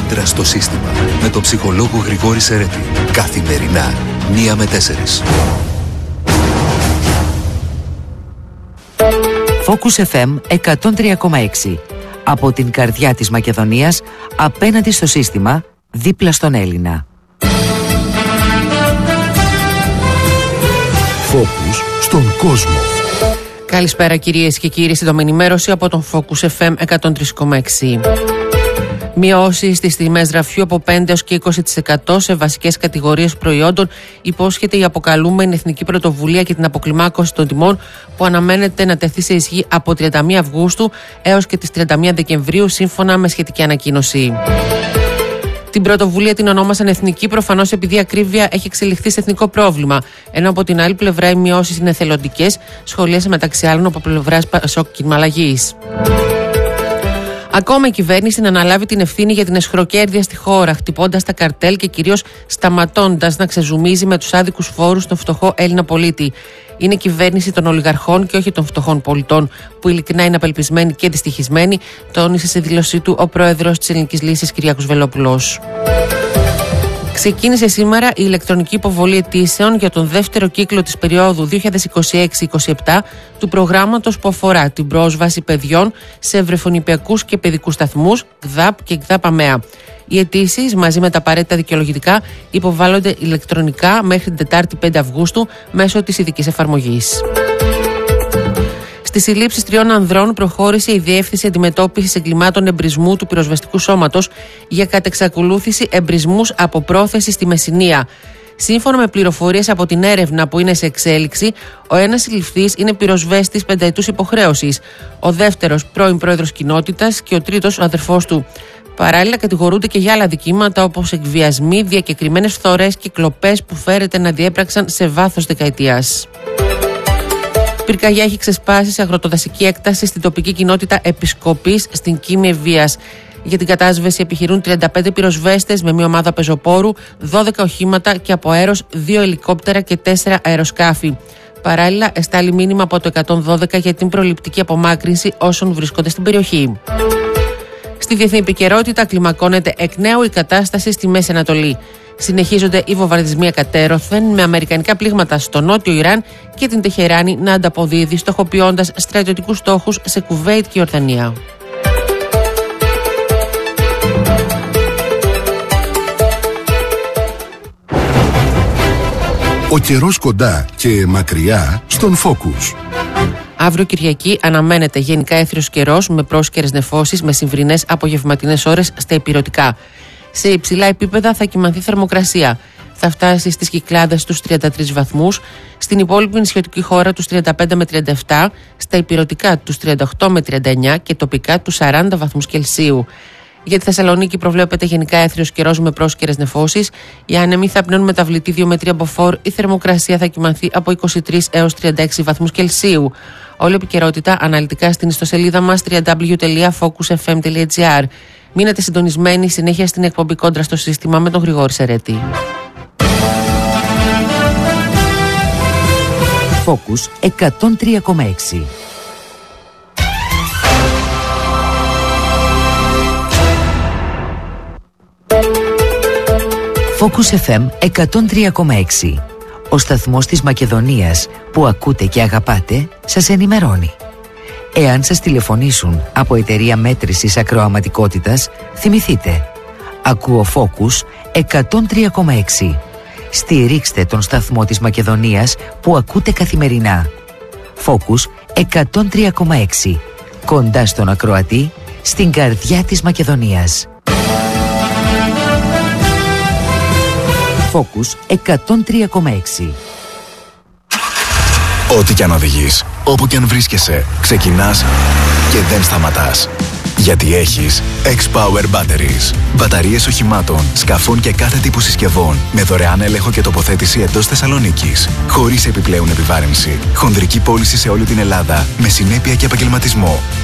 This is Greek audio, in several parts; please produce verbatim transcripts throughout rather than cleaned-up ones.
κόντρα στο σύστημα. Με τον ψυχολόγο Γρηγόρη Σερέτη. Καθημερινά, μία με τέσσερις. Focus εφ εμ εκατόν τρία κόμμα έξι. Από την καρδιά της Μακεδονίας, απέναντι στο σύστημα, δίπλα στον Έλληνα. Focus στον κόσμο. Καλησπέρα κυρίες και κύριοι, σύντομη ενημέρωση από τον Focus εφ εμ εκατόν τρία κόμμα έξι. Μειώσεις στις τιμές ραφιού από πέντε έως και είκοσι τοις εκατό σε βασικές κατηγορίες προϊόντων υπόσχεται η αποκαλούμενη Εθνική Πρωτοβουλία και την αποκλιμάκωση των τιμών που αναμένεται να τεθεί σε ισχύ από τριάντα μία Αυγούστου έως και τις τριάντα μία Δεκεμβρίου σύμφωνα με σχετική ανακοίνωση. Την πρωτοβουλία την ονόμασαν εθνική, προφανώς επειδή η ακρίβεια έχει εξελιχθεί σε εθνικό πρόβλημα. Ενώ από την άλλη πλευρά οι μειώσεις είναι εθελοντικές, σχολίασε μεταξύ άλλων από πλευράς Πασόκ Κίνημα Αλλαγής. Ακόμα η κυβέρνηση να αναλάβει την ευθύνη για την αισχροκέρδεια στη χώρα, χτυπώντας τα καρτέλ και κυρίως σταματώντας να ξεζουμίζει με τους άδικους φόρους στον φτωχό Έλληνα πολίτη. Είναι κυβέρνηση των ολιγαρχών και όχι των φτωχών πολιτών, που ειλικρινά είναι απελπισμένοι και δυστυχισμένοι, τόνισε σε δήλωσή του ο πρόεδρος της Ελληνικής Λύσης Κυριάκος Βελόπουλος. Ξεκίνησε σήμερα η ηλεκτρονική υποβολή αιτήσεων για τον δεύτερο κύκλο της περίοδου δύο χιλιάδες είκοσι έξι είκοσι επτά του προγράμματος που αφορά την πρόσβαση παιδιών σε ευρεφονιπιακούς και παιδικούς σταθμούς, ΚΔΑΠ και ΚΔΑΠ-ΑΜΕΑ. Οι αιτήσεις μαζί με τα απαραίτητα δικαιολογητικά υποβάλλονται ηλεκτρονικά μέχρι την Τετάρτη πέντε Αυγούστου μέσω της ειδικής εφαρμογής. Στις συλλήψεις τριών ανδρών προχώρησε η Διεύθυνση Αντιμετώπισης Εγκλημάτων Εμπρισμού του Πυροσβεστικού Σώματος για κατεξακολούθηση εμπρισμούς από πρόθεση στη Μεσσηνία. Σύμφωνα με πληροφορίες από την έρευνα που είναι σε εξέλιξη, ο ένας συλληφθής είναι πυροσβέστης πενταετούς υποχρέωσης, ο δεύτερος πρώην πρόεδρος κοινότητας και ο τρίτος ο αδερφός του. Παράλληλα, κατηγορούνται και για άλλα δικήματα όπως εκβιασμοί, διακεκριμένες φθορές και κλοπές που φέρεται να διέπραξαν σε βάθος δεκαετίας. Πυρκαγιά έχει ξεσπάσει σε αγροτοδασική έκταση στην τοπική κοινότητα Επισκοπής στην Κίμη Ευβοίας. Για την κατάσβεση επιχειρούν τριάντα πέντε πυροσβέστες με μια ομάδα πεζοπόρου, δώδεκα οχήματα και από αέρος δύο ελικόπτερα και τέσσερα αεροσκάφη. Παράλληλα, εστάλει μήνυμα από το εκατόν δώδεκα για την προληπτική απομάκρυνση όσων βρίσκονται στην περιοχή. Στη διεθνή επικαιρότητα κλιμακώνεται εκ νέου η κατάσταση στη Μέση Ανατολή. Συνεχίζονται οι βομβαρδισμοί εκατέρωθεν με αμερικανικά πλήγματα στο νότιο Ιράν και την Τεχεράνη να ανταποδίδει στοχοποιώντας στρατιωτικούς στόχους σε Κουβέιτ και Ορδανία. Ο καιρός κοντά και μακριά στον Focus. Αύριο Κυριακή αναμένεται γενικά έθριος καιρός με πρόσκαιρες νεφώσεις με συμβρινές απογευματινές ώρες στα ηπειρωτικά. Σε υψηλά επίπεδα θα κυμανθεί θερμοκρασία. Θα φτάσει στις Κυκλάδες τους τριάντα τρεις βαθμούς, στην υπόλοιπη νησιωτική χώρα τους τριάντα πέντε με τριάντα επτά, στα ηπειρωτικά τους τριάντα οκτώ με τριάντα εννιά και τοπικά τους σαράντα βαθμούς Κελσίου. Για τη Θεσσαλονίκη προβλέπεται γενικά έθριος καιρός με πρόσκαιρες νεφώσεις. Οι άνεμοι θα πνέουν μεταβλητή δύο με τρία μποφόρ. Η θερμοκρασία θα κυμανθεί από είκοσι τρεις έως τριάντα έξι βαθμούς Κελσίου. Όλη η επικαιρότητα αναλυτικά στην ιστοσελίδα μας double-u double-u double-u τελεία focus f m τελεία g r. Μείνετε συντονισμένοι συνέχεια στην εκπομπή Κόντρα στο Σύστημα με τον Γρηγόρη Σερέτη. Focus εκατόν τρία κόμμα έξι. Focus εφ εμ εκατόν τρία κόμμα έξι. Ο σταθμός της Μακεδονίας που ακούτε και αγαπάτε σας ενημερώνει. Εάν σας τηλεφωνήσουν από εταιρεία μέτρησης ακροαματικότητας, θυμηθείτε. Ακούω Focus εκατόν τρία κόμμα έξι. Στηρίξτε τον σταθμό της Μακεδονίας που ακούτε καθημερινά. Focus εκατόν τρία κόμμα έξι. Κοντά στον ακροατή, στην καρδιά της Μακεδονίας. Focus εκατόν τρία κόμμα έξι. Ό,τι κι αν οδηγείς, όπου κι αν βρίσκεσαι, ξεκινάς και δεν σταματάς. Γιατί έχεις X-Power Batteries. Μπαταρίες οχημάτων, σκαφών και κάθε τύπου συσκευών με δωρεάν έλεγχο και τοποθέτηση εντός Θεσσαλονίκης. Χωρίς επιπλέον επιβάρυνση. Χονδρική πώληση σε όλη την Ελλάδα με συνέπεια και επαγγελματισμό.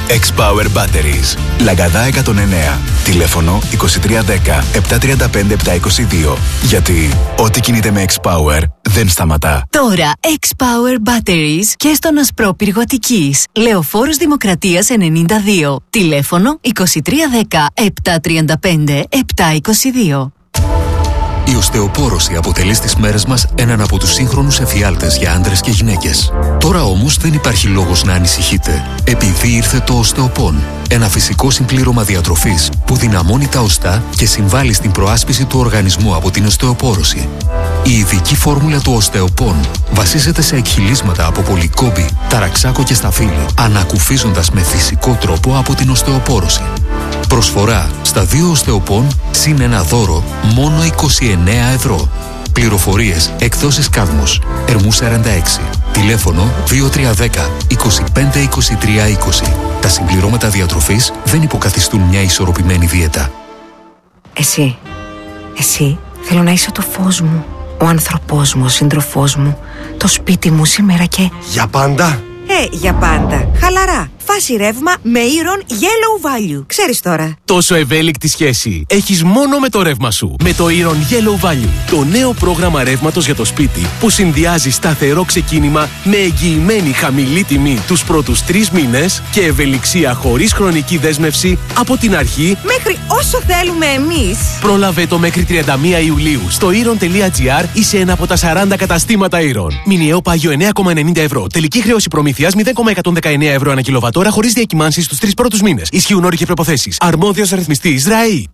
X-Power Batteries. Λαγκαδά εκατόν εννέα. Τηλέφωνο είκοσι τρία δέκα επτακόσια τριάντα πέντε επτακόσια είκοσι δύο. Γιατί ό,τι κινείται με X-Power δεν σταματά. Τώρα X-Power Batteries και στον Ασπρόπυργο Αττικής. Λεωφόρος Δημοκρατίας ενενήντα δύο. Τηλέφωνο είκοσι τρία δέκα επτακόσια τριάντα πέντε επτακόσια είκοσι δύο. Η οστεοπόρωση αποτελεί στις μέρες μας έναν από τους σύγχρονους εφιάλτες για άντρες και γυναίκες. Τώρα όμως δεν υπάρχει λόγος να ανησυχείτε, επειδή ήρθε το Οστεοπόν. Ένα φυσικό συμπλήρωμα διατροφής που δυναμώνει τα οστά και συμβάλλει στην προάσπιση του οργανισμού από την οστεοπόρωση. Η ειδική φόρμουλα του Οστεοπόν βασίζεται σε εκχυλίσματα από πολυκόμπη, ταραξάκο και σταφύλι, ανακουφίζοντας με φυσικό τρόπο από την οστεοπόρωση. Προσφορά στα δύο Οστεοπόν συν ένα δώρο μόνο είκοσι εννέα ευρώ. Πληροφορίες εκδόσεις Κάδμος, Ερμού σαράντα έξι. Τηλέφωνο δύο τρία δέκα είκοσι πέντε είκοσι τρία είκοσι. Τα συμπληρώματα διατροφής δεν υποκαθιστούν μια ισορροπημένη δίαιτα. Εσύ, εσύ θέλω να είσαι το φως μου, ο άνθρωπός μου, ο σύντροφός μου, το σπίτι μου σήμερα και... Για πάντα! Ε, για πάντα. Χαλαρά. Φάση ρεύμα με Iron Yellow Value. Ξέρεις τώρα. Τόσο ευέλικτη σχέση έχεις μόνο με το ρεύμα σου. Με το Iron Yellow Value. Το νέο πρόγραμμα ρεύματος για το σπίτι που συνδυάζει σταθερό ξεκίνημα με εγγυημένη χαμηλή τιμή τους πρώτους τρεις μήνες και ευελιξία χωρίς χρονική δέσμευση από την αρχή μέχρι όσο θέλουμε εμείς. Πρόλαβε το μέχρι τριάντα μία Ιουλίου στο iron τελεία gr ή σε ένα από τα σαράντα καταστήματα Iron. Μηνιαίο πάγιο εννέα κόμμα ενενήντα ευρώ. Τελική χρέωση προμήθειας μηδέν κόμμα εκατόν δεκαεννέα ευρώ ανά κιλοβατόρα χωρίς διακυμάνσεις στους τρεις πρώτους μήνες. Ισχύουν όροι και προϋποθέσεις. Αρμόδιος ρυθμιστής ΡΑΗ.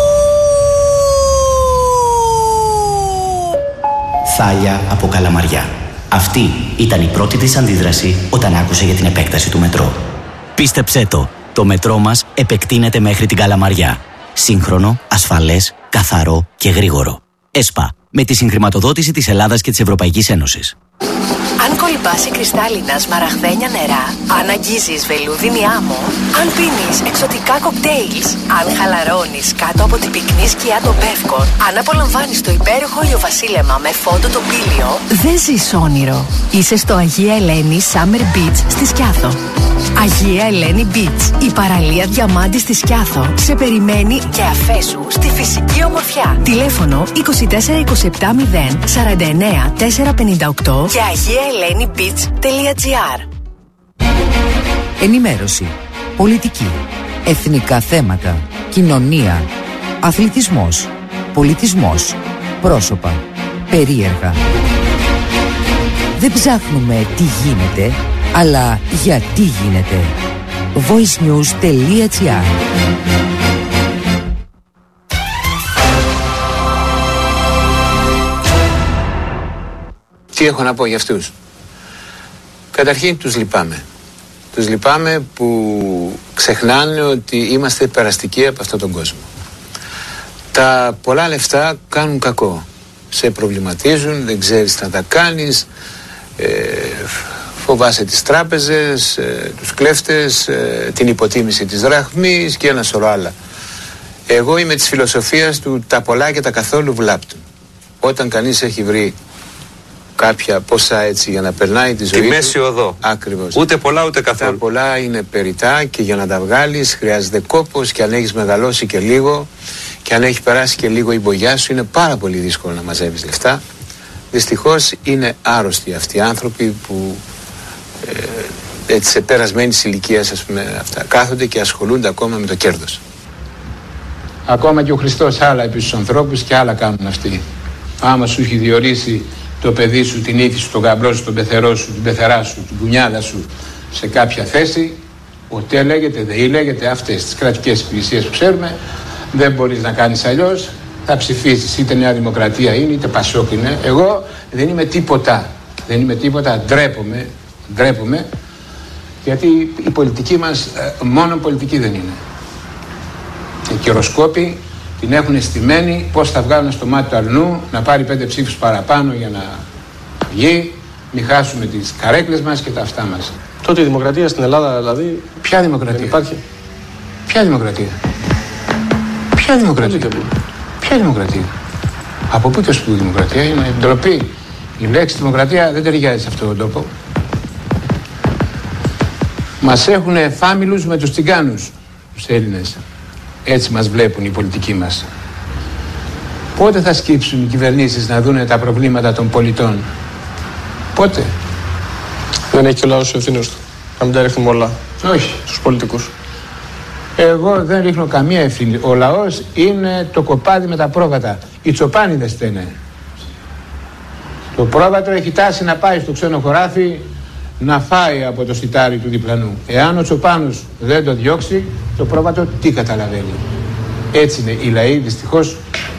Θάλια από Καλαμαριά. Αυτή ήταν η πρώτη της αντίδραση όταν άκουσε για την επέκταση του μετρό. Πίστεψέ το, το μετρό μας επεκτείνεται μέχρι την Καλαμαριά. Σύγχρονο, ασφαλές, καθαρό και γρήγορο. ΕΣΠΑ, με τη συγχρηματοδότηση της Ελλάδας και της Ευρωπαϊκής Ένωσης. Αν κολυμπάσει κρυστάλλινα σμαραγδένια νερά, αν αγγίζεις βελούδινη άμμο, αν πίνεις εξωτικά κοκτέιλς, αν χαλαρώνεις κάτω από την πυκνή σκιά των Πεύκων, αν απολαμβάνεις το υπέροχο ηλιοβασίλεμα με φόντο το πήλιο, δεν ζεις όνειρο. Είσαι στο Αγία Ελένη Summer Beach στη Σκιάθο. Αγία Ελένη Beach, η παραλία διαμάντη στη Σκιάθο, σε περιμένει και αφέσου στη φυσική ομορφιά. Τηλέφωνο είκοσι τέσσερα είκοσι επτά μηδέν σαράντα εννέα τετρακόσια πενήντα οκτώ και αγία ελένη beach τελεία gr. Ενημέρωση, πολιτική, εθνικά θέματα, κοινωνία, αθλητισμός, πολιτισμός, πρόσωπα, περίεργα. Δεν ψάχνουμε τι γίνεται, αλλά γιατί γίνεται. voicenews τελεία gr. Τι έχω να πω για αυτούς? Καταρχήν τους λυπάμαι. Τους λυπάμαι που ξεχνάνε ότι είμαστε περαστικοί από αυτόν τον κόσμο. Τα πολλά λεφτά κάνουν κακό. Σε προβληματίζουν, δεν ξέρεις τι να τα κάνεις, ε, φοβάσαι τις τράπεζες, ε, τους κλέφτες, ε, την υποτίμηση της δραχμής και ένα σωρό άλλα. Εγώ είμαι της φιλοσοφίας του τα πολλά και τα καθόλου βλάπτουν. Όταν κανείς έχει βρει κάποια ποσά έτσι για να περνάει τη ζωή τη μέση του, οδό. Ακριβώς. Ούτε πολλά ούτε καθόλου. Τα πολλά είναι περιτά και για να τα βγάλεις χρειάζεται κόπος, και αν έχεις μεγαλώσει και λίγο και αν έχει περάσει και λίγο η μπογιά σου είναι πάρα πολύ δύσκολο να μαζεύεις λεφτά. Δυστυχώς είναι άρρωστοι αυτοί οι άνθρωποι που ε, έτσι σε περασμένης ηλικίας, ας πούμε, αυτά κάθονται και ασχολούνται ακόμα με το κέρδος. Ακόμα και ο Χριστός άλλα επί στους ανθρώπους και άλλα κάνουν αυτοί. Άμα σου έχει διορίσει το παιδί σου, την ύφη σου, τον γαμπρό σου, τον πεθερό σου, την πεθερά σου, την κουνιάδα σου σε κάποια θέση, ποτέ λέγεται, δεν λέγεται, αυτές τις κρατικές υπηρεσίες που ξέρουμε, δεν μπορείς να κάνεις αλλιώς, θα ψηφίσεις, είτε Νέα Δημοκρατία είναι, είτε Πασόκ είναι. Εγώ δεν είμαι τίποτα, δεν είμαι τίποτα, ντρέπομαι, ντρέπομαι, γιατί η πολιτική μας μόνο πολιτική δεν είναι. Οι καιροσκόποι την έχουν στημένη πώς θα βγάλουν στο μάτι του αλλού, να πάρει πέντε ψήφους παραπάνω για να βγει, μην χάσουμε τις καρέκλες μας και τα αυτά μας. Τότε η δημοκρατία στην Ελλάδα δηλαδή... Ποια δημοκρατία? Δεν υπάρχει. Ποια δημοκρατία? Ποια δημοκρατία? Ποια δημοκρατία? Από πού και ως πού η δημοκρατία? Είναι ντροπή. Η λέξη δημοκρατία δεν ταιριάζει σε αυτόν τον τόπο. Μας έχουν φάμιλους με τους τσιγκάνους, τους Έλληνες. Έτσι μας βλέπουν οι πολιτικοί μας. Πότε θα σκύψουν οι κυβερνήσεις να δούνε τα προβλήματα των πολιτών? Πότε? Δεν έχει και ο λαός ευθύνες του. Να μην τα ρίχνουμε όλα. Όχι. Στους πολιτικούς. Εγώ δεν ρίχνω καμία ευθύνη. Ο λαός είναι το κοπάδι με τα πρόβατα. Οι τσοπάνιδες φταίνε. Το πρόβατο έχει τάση να πάει στο ξένο χωράφι να φάει από το σιτάρι του διπλανού. Εάν ο τσοπάνος δεν το διώξει, το πρόβατο τι καταλαβαίνει? Έτσι είναι οι λαοί, δυστυχώς.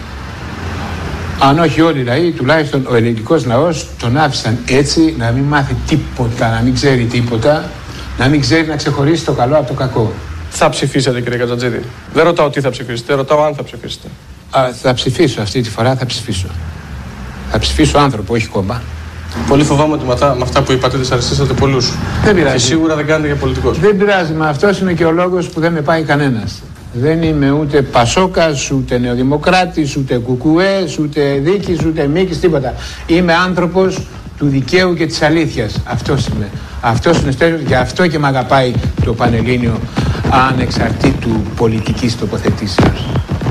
Αν όχι όλοι οι λαοί, τουλάχιστον ο ελληνικός λαός τον άφησαν έτσι, να μην μάθει τίποτα, να μην ξέρει τίποτα, να μην ξέρει να ξεχωρίσει το καλό από το κακό. Θα ψηφίσετε, κύριε Κατζατζίδη? Δεν ρωτάω τι θα ψηφίσετε, ρωτάω αν θα ψηφίσετε. Α, θα ψηφίσω αυτή τη φορά, θα ψηφίσω. Θα ψηφίσω άνθρωπο, όχι κόμμα. Πολύ φοβάμαι ότι με αυτά, με αυτά που είπατε δυσαρεστήσατε πολλούς. Δεν πειράζει. Και σίγουρα δεν κάνετε για πολιτικός. Δεν πειράζει, μα αυτός είναι και ο λόγος που δεν με πάει κανένας. Δεν είμαι ούτε Πασόκας, ούτε Νεοδημοκράτης, ούτε Κουκουές, ούτε Δίκης, ούτε Μίκης, τίποτα. Είμαι άνθρωπος του δικαίου και της αλήθειας. Αυτός είμαι. Αυτός είναι στέλιος, γι' αυτό και με αγαπάει το Πανελλήνιο ανεξαρτήτου πολιτικής τοποθετήσεως.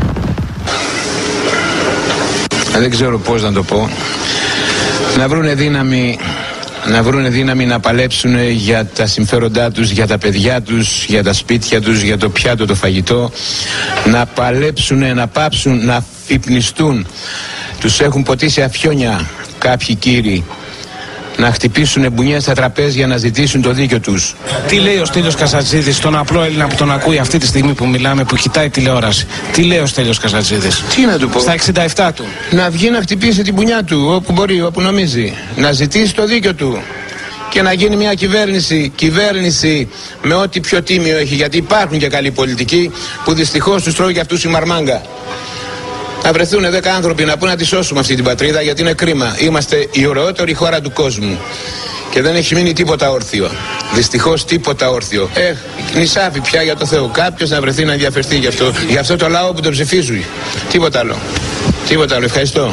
Δεν ξέρω πώς να το πω. Να βρούνε δύναμη, να βρούνε δύναμη να παλέψουν για τα συμφέροντά τους, για τα παιδιά τους, για τα σπίτια τους, για το πιάτο, το φαγητό. Να παλέψουν, να πάψουν, να φυπνιστούν. Τους έχουν ποτίσει αφιόνια κάποιοι κύριοι. Να χτυπήσουν μπουνιές στα τραπέζια να ζητήσουν το δίκιο τους. Τι λέει ο Στέλιος Καζατζίδης στον απλό Έλληνα που τον ακούει αυτή τη στιγμή που μιλάμε, που κοιτάει τηλεόραση? Τι λέει ο Στέλιος Καζατζίδης? Τι να του πω? Στα εξήντα επτά του. Να βγει να χτυπήσει την μπουνιά του όπου μπορεί, όπου νομίζει. Να ζητήσει το δίκιο του. Και να γίνει μια κυβέρνηση, κυβέρνηση με ό,τι πιο τίμιο έχει. Γιατί υπάρχουν και καλοί πολιτικοί που δυστυχώς τους τρώει και αυτούς η μαρμάγκα. Να βρεθούν δέκα άνθρωποι να πούνε να τη σώσουμε αυτή την πατρίδα, γιατί είναι κρίμα. Είμαστε η ωραιότερη χώρα του κόσμου και δεν έχει μείνει τίποτα όρθιο. Δυστυχώς τίποτα όρθιο. Ε, νησάφι πια για το Θεό. Κάποιος να βρεθεί να ενδιαφερθεί γι' αυτό, γι' αυτό το λαό που τον ψηφίζουν. Τίποτα άλλο. Τίποτα άλλο. Ευχαριστώ.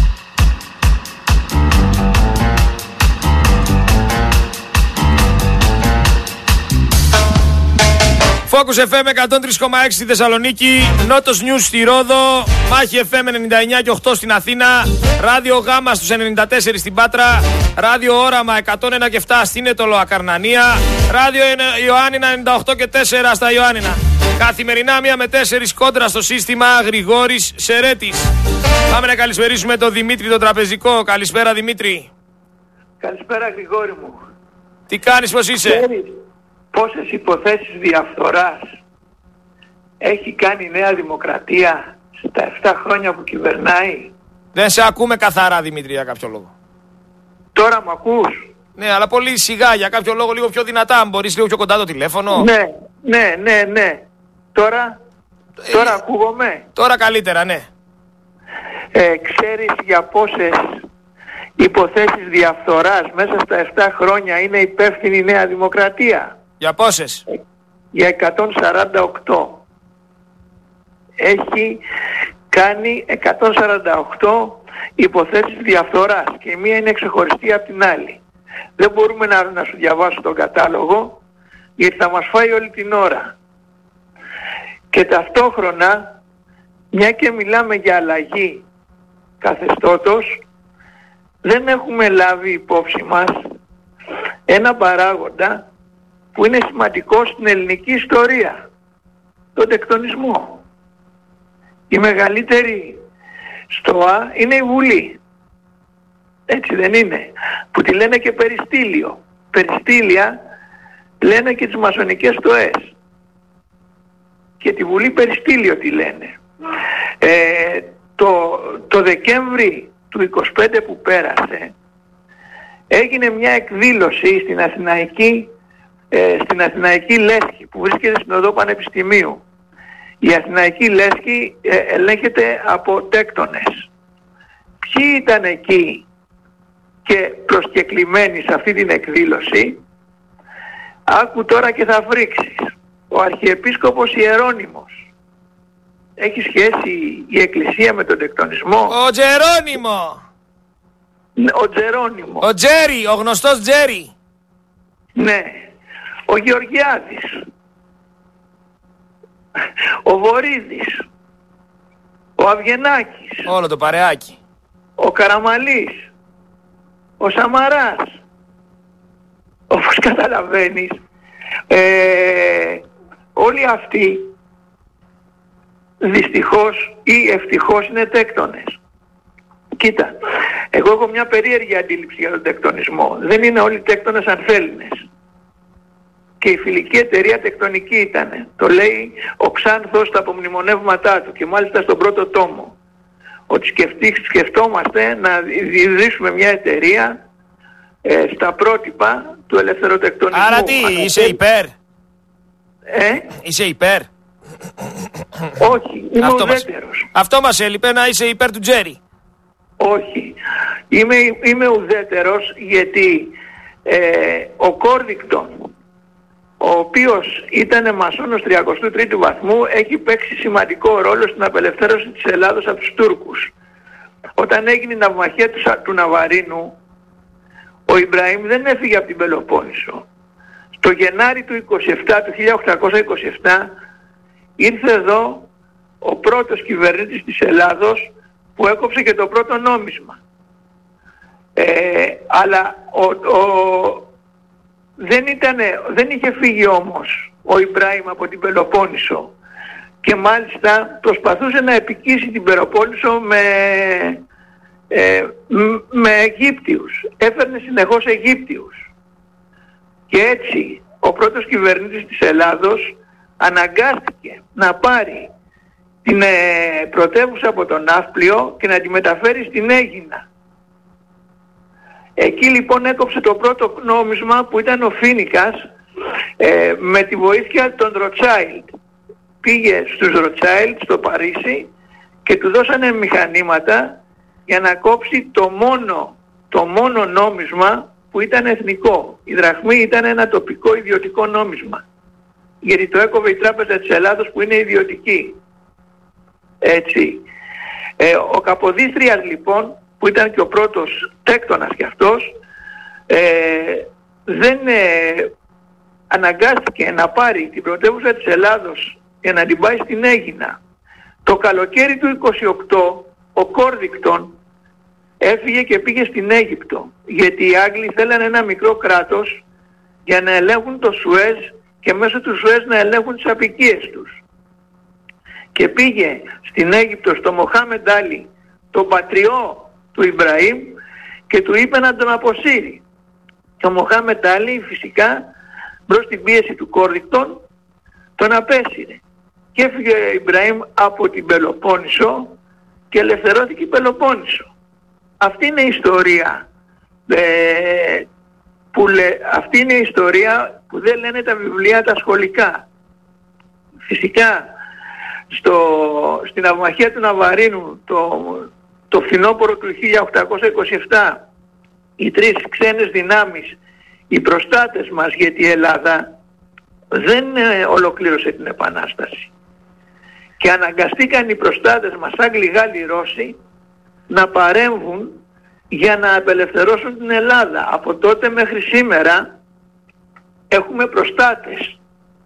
Focus εφ εμ εκατόν τρία κόμμα έξι στη Θεσσαλονίκη, Νότος News στη Ρόδο, Μάχη εφ εμ ενενήντα εννιά και οκτώ στην Αθήνα, Ράδιο Γάμα στους ενενήντα τέσσερα στην Πάτρα, Ράδιο Όραμα εκατόν ένα και επτά στην Ετωλό Ακαρνανία, Ράδιο Ιωάννινα ενενήντα οκτώ και τέσσερα στα Ιωάννινα. Καθημερινά μία με τέσσερις κόντρα στο σύστημα, Γρηγόρης Σερέτης. Πάμε να καλησπερίσουμε τον Δημήτρη τον Τραπεζικό. Καλησπέρα Δημήτρη. Καλησπέρα Γρηγόρη μου. Τι κάνεις, πώς είσαι? Ξέρεις πόσες υποθέσεις διαφθοράς έχει κάνει η Νέα Δημοκρατία στα επτά χρόνια που κυβερνάει? Δεν σε ακούμε καθαρά Δημήτρη για κάποιο λόγο. Τώρα μ' ακούς? Ναι, αλλά πολύ σιγά, για κάποιο λόγο λίγο πιο δυνατά. Αν μπορείς λίγο πιο κοντά το τηλέφωνο. Ναι, ναι, ναι, ναι. Τώρα, ε, τώρα ακούγομαι. Τώρα καλύτερα, ναι. Ε, ξέρεις για πόσες υποθέσεις διαφθοράς μέσα στα επτά χρόνια είναι υπεύθυνη η Νέα Δημοκρατία? Για πόσες? Για εκατόν σαράντα οκτώ. Έχει κάνει εκατόν σαράντα οκτώ υποθέσεις διαφθοράς και μία είναι ξεχωριστή από την άλλη. Δεν μπορούμε να, να σου διαβάσω τον κατάλογο γιατί θα μας φάει όλη την ώρα. Και ταυτόχρονα, μια και μιλάμε για αλλαγή καθεστώτος, δεν έχουμε λάβει υπόψη μας ένα παράγοντα που είναι σημαντικό στην ελληνική ιστορία, τον τεκτονισμό. Η μεγαλύτερη στοά είναι η Βουλή. Έτσι δεν είναι? Που τη λένε και περιστήλιο. Περιστήλια λένε και τις μασονικές στοές. Και τη Βουλή περιστήλιο τη λένε. Ε, το, το Δεκέμβρη του είκοσι πέντε που πέρασε έγινε μια εκδήλωση στην Αθηναϊκή, ε, στην Αθηναϊκή Λέσχη που βρίσκεται στην οδό Πανεπιστημίου. Η Αθηναϊκή Λέσχη ε, ελέγχεται από τέκτονες. Ποιοι ήταν εκεί και προσκεκλημένοι σε αυτή την εκδήλωση? Άκου τώρα και θα φρίξεις. Ο Αρχιεπίσκοπος Ιερώνυμος. Έχει σχέση η Εκκλησία με τον τεκτονισμό? Ο Τζερόνυμο. Ο Τζερόνυμο. Ο Τζέρι, ο γνωστός Τζέρι. Ναι. ο Γεωργιάδης, ο Βορίδης, ο Αυγενάκης, όλο το παρεάκι, ο Καραμαλής, ο Σαμαράς. Όπως καταλαβαίνεις, ε, όλοι αυτοί δυστυχώς ή ευτυχώς είναι τέκτονες. Κοίτα, εγώ έχω μια περίεργη αντίληψη για τον τεκτονισμό. Δεν είναι όλοι τέκτονες ανθέληνες. Και η φιλική εταιρεία τεκτονική ήταν. Το λέει ο Ξάνθος στα απομνημονεύματά του και μάλιστα στον πρώτο τόμο. Ότι σκεφτεί, σκεφτόμαστε να ιδρύσουμε μια εταιρεία ε, στα πρότυπα του ελευθεροτεκτονισμού. Άρα τι, Αναφέρει... είσαι υπέρ? Ε? Είσαι υπέρ? Όχι, είμαι Αυτό ουδέτερος. Μας... Αυτό μας έλειπε, να είσαι υπέρ του Τζέρι. Όχι, είμαι, είμαι ουδέτερος γιατί ε, ο Κόρδικτον, ο οποίος ήταν μασόνος τριακοστού τρίτου βαθμού, έχει παίξει σημαντικό ρόλο στην απελευθέρωση της Ελλάδος από τους Τούρκους. Όταν έγινε η ναυμαχία του, του Ναβαρίνου, ο Ιμπραήμ δεν έφυγε από την Πελοπόννησο. Το Γενάρη του, είκοσι επτά, του χίλια οκτακόσια είκοσι επτά ήρθε εδώ ο πρώτος κυβερνήτης της Ελλάδος που έκοψε και το πρώτο νόμισμα. Ε, αλλά ο, ο, δεν, ήτανε, δεν είχε φύγει όμως ο Ιμπραήμ από την Πελοπόννησο και μάλιστα προσπαθούσε να επικίσει την Πελοπόννησο με, ε, με Αιγύπτιους. Έφερνε συνεχώς Αιγύπτιους. Και έτσι ο πρώτος κυβερνήτης της Ελλάδος αναγκάστηκε να πάρει την ε, πρωτεύουσα από τον Ναύπλιο και να τη μεταφέρει στην Αίγινα. Εκεί λοιπόν έκοψε το πρώτο νόμισμα που ήταν ο Φίνικας ε, με τη βοήθεια των Ροτσάιλντ. Πήγε στους Ροτσάιλντ στο Παρίσι και του δώσανε μηχανήματα για να κόψει το μόνο, το μόνο νόμισμα που ήταν εθνικό. Η δραχμή ήταν ένα τοπικό ιδιωτικό νόμισμα. Γιατί το έκοβε η Τράπεζα της Ελλάδος που είναι ιδιωτική. Έτσι. Ε, ο Καποδίστριας λοιπόν, που ήταν και ο πρώτος τέκτονας κι αυτός, ε, δεν ε, αναγκάστηκε να πάρει την πρωτεύουσα της Ελλάδος για να την πάει στην Αίγινα. Το καλοκαίρι του είκοσι οκτώ ο Κόρδικτον έφυγε και πήγε στην Αίγυπτο, γιατί οι Άγγλοι θέλανε ένα μικρό κράτος για να ελέγχουν το Σουέζ και μέσω του Σουέζ να ελέγχουν τις αποικίες τους. Και πήγε στην Αίγυπτο στο Μοχάμεντ Άλι, τον πατριό του Ιμπραήμ, και του είπε να τον αποσύρει. Και ο Μοχάμεντ Άλι φυσικά μπρος στην πίεση του Κόρδικτον τον απέσυρε. Και έφυγε ο Ιμπραήμ από την Πελοπόννησο και ελευθερώθηκε η Πελοπόννησο. Αυτή είναι η ιστορία ε, που λέ, αυτή είναι η ιστορία που δεν λένε τα βιβλία τα σχολικά. Φυσικά στο, στην ναυμαχία του Ναβαρίνου το, το φθινόπωρο του χίλια οκτακόσια είκοσι επτά οι τρεις ξένες δυνάμεις, οι προστάτες μας, γιατί η Ελλάδα δεν ε, ολοκλήρωσε την Επανάσταση και αναγκαστήκαν οι προστάτες μας, Άγγλοι, Γάλλοι, Ρώσοι, να παρέμβουν για να απελευθερώσουν την Ελλάδα. Από τότε μέχρι σήμερα έχουμε προστάτες.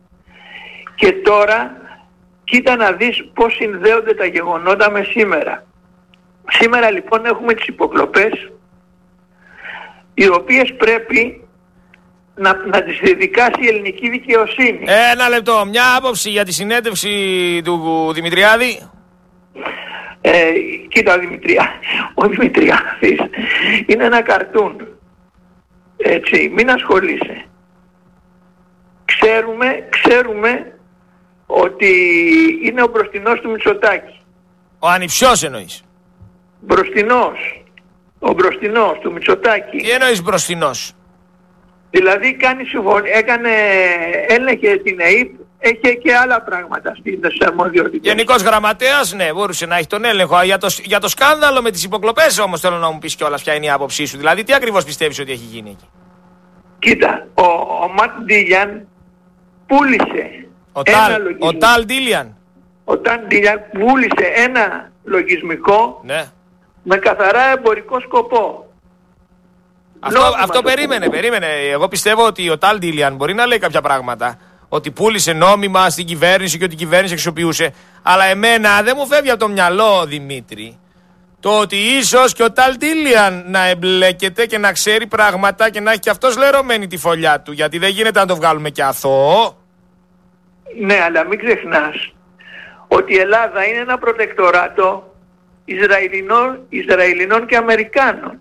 Και τώρα κοίτα να δεις πώς συνδέονται τα γεγονότα με σήμερα. Σήμερα λοιπόν έχουμε τις υποκλοπές, οι οποίες πρέπει να, να τις διδικάσει η ελληνική δικαιοσύνη. Ένα λεπτό, μια άποψη για τη συνέντευξη του Δημητριάδη. Ε, κοίτα, ο, Δημητριά, ο Δημητριάδης είναι ένα καρτούν. Έτσι, μην ασχολείσαι. Ξέρουμε, ξέρουμε ότι είναι ο μπροστινός του Μητσοτάκη. Ο ανιψιός εννοείς? Μπροστινός. Ο μπροστινός του Μητσοτάκη. Τι εννοείς μπροστινός? Δηλαδή κάνει συμφωνία, έκανε, έλεγχε την ΕΕΠ, έχει και άλλα πράγματα στις αρμοδιότητες. Γενικός γραμματέας, ναι, μπορούσε να έχει τον έλεγχο. Για το, για το σκάνδαλο με τις υποκλοπές όμως θέλω να μου πεις κιόλας ποια είναι η άποψή σου. Δηλαδή τι ακριβώς πιστεύεις ότι έχει γίνει εκεί? Κοίτα, ο, ο Ματ Ντίλιαν πούλησε ο ένα Τάλ, λογισμικό. Ο Τάλ Ντίλιαν. Ο Τάλ Ντίλιαν πούλησε ένα λογισμικό, ναι, με καθαρά εμπορικό σκοπό. Αυτό, αυτό περίμενε, περίμενε. Εγώ πιστεύω ότι ο Ταλ Ντίλιαν μπορεί να λέει κάποια πράγματα. Ότι πούλησε νόμιμα στην κυβέρνηση και ότι η κυβέρνηση αξιοποιούσε. Αλλά εμένα δεν μου φεύγει από το μυαλό, Δημήτρη, το ότι ίσως και ο Ταλ Ντίλιαν να εμπλέκεται και να ξέρει πράγματα και να έχει και αυτός λερωμένη τη φωλιά του. Γιατί δεν γίνεται να το βγάλουμε και αθώο. Ναι, αλλά μην ξεχνάς ότι η Ελλάδα είναι ένα προτεκτοράτο Ισραηλινών, Ισραηλινών και Αμερικάνων.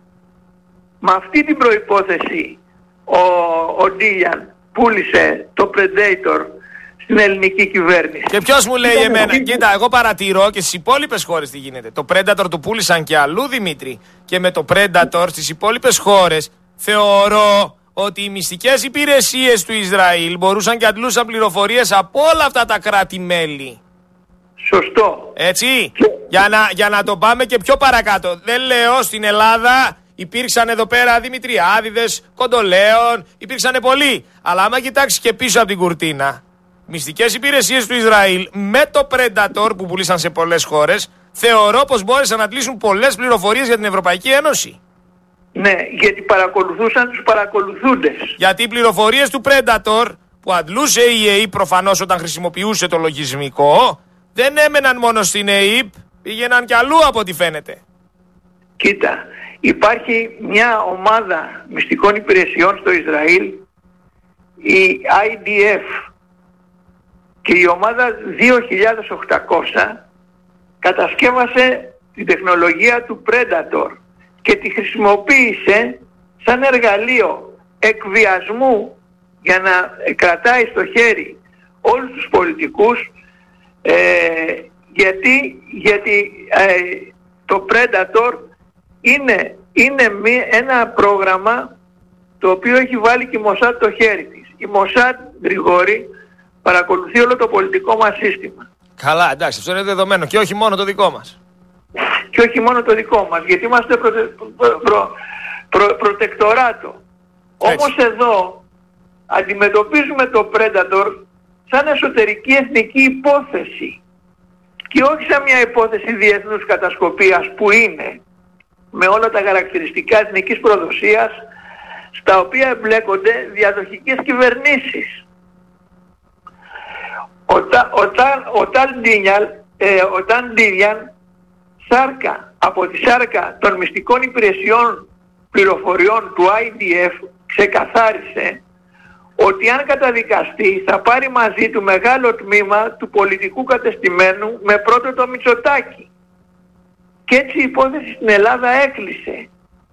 Με αυτή την προϋπόθεση ο, ο Ντίλιαν πούλησε το Predator στην ελληνική κυβέρνηση. Και ποιος μου λέει εμένα, κοίτα, εγώ παρατηρώ και στις υπόλοιπες χώρες τι γίνεται. Το Predator του πούλησαν και αλλού, Δημήτρη. Και με το Predator στις υπόλοιπες χώρες θεωρώ ότι οι μυστικές υπηρεσίες του Ισραήλ μπορούσαν και αντλούσαν πληροφορίες από όλα αυτά τα κράτη-μέλη. Σωστό. Έτσι, και... για, να, για να το πάμε και πιο παρακάτω. Δεν λέω στην Ελλάδα υπήρξαν εδώ πέρα Δημητριάδηδες, Κοντολέων, υπήρξαν πολλοί. Αλλά άμα κοιτάξεις και πίσω από την κουρτίνα, μυστικές υπηρεσίες του Ισραήλ με το Predator που πουλήσαν σε πολλές χώρες, θεωρώ πως μπόρεσαν να αντλήσουν πολλές πληροφορίες για την Ευρωπαϊκή Ένωση. Ναι, γιατί παρακολουθούσαν τους παρακολουθούντες. Γιατί οι πληροφορίες του Predator που αντλούσε η ΕΕΠ προφανώς όταν χρησιμοποιούσε το λογισμικό, δεν έμεναν μόνο στην ΕΕΠ, πήγαιναν κι αλλού από ό,τι φαίνεται. Κοίτα, υπάρχει μια ομάδα μυστικών υπηρεσιών στο Ισραήλ, η άι ντι εφ, και η ομάδα δύο χιλιάδες οκτακόσια κατασκεύασε την τεχνολογία του Predator και τη χρησιμοποίησε σαν εργαλείο εκβιασμού για να κρατάει στο χέρι όλους τους πολιτικούς, ε, γιατί, γιατί ε, το Predator είναι, είναι μη, ένα πρόγραμμα το οποίο έχει βάλει και η Μοσάτ το χέρι της. Η Μοσάτ, Γρηγόρη, παρακολουθεί όλο το πολιτικό μας σύστημα. Καλά, εντάξει, αυτό είναι δεδομένο και όχι μόνο το δικό μας. Και όχι μόνο το δικό μας, γιατί είμαστε προτε... προ... Προ... Προ... προτεκτοράτο. Έτσι. Όμως εδώ αντιμετωπίζουμε το Predator σαν εσωτερική εθνική υπόθεση και όχι σαν μια υπόθεση διεθνούς κατασκοπίας που είναι με όλα τα χαρακτηριστικά εθνικής προδοσίας στα οποία εμπλέκονται διαδοχικές κυβερνήσεις. Ο Ταλ Ντίλιαν, σάρκα από τη σάρκα των μυστικών υπηρεσιών πληροφοριών του άι ντι εφ, ξεκαθάρισε ότι αν καταδικαστεί θα πάρει μαζί του μεγάλο τμήμα του πολιτικού κατεστημένου με πρώτο το Μητσοτάκη. Και έτσι η υπόθεση στην Ελλάδα έκλεισε.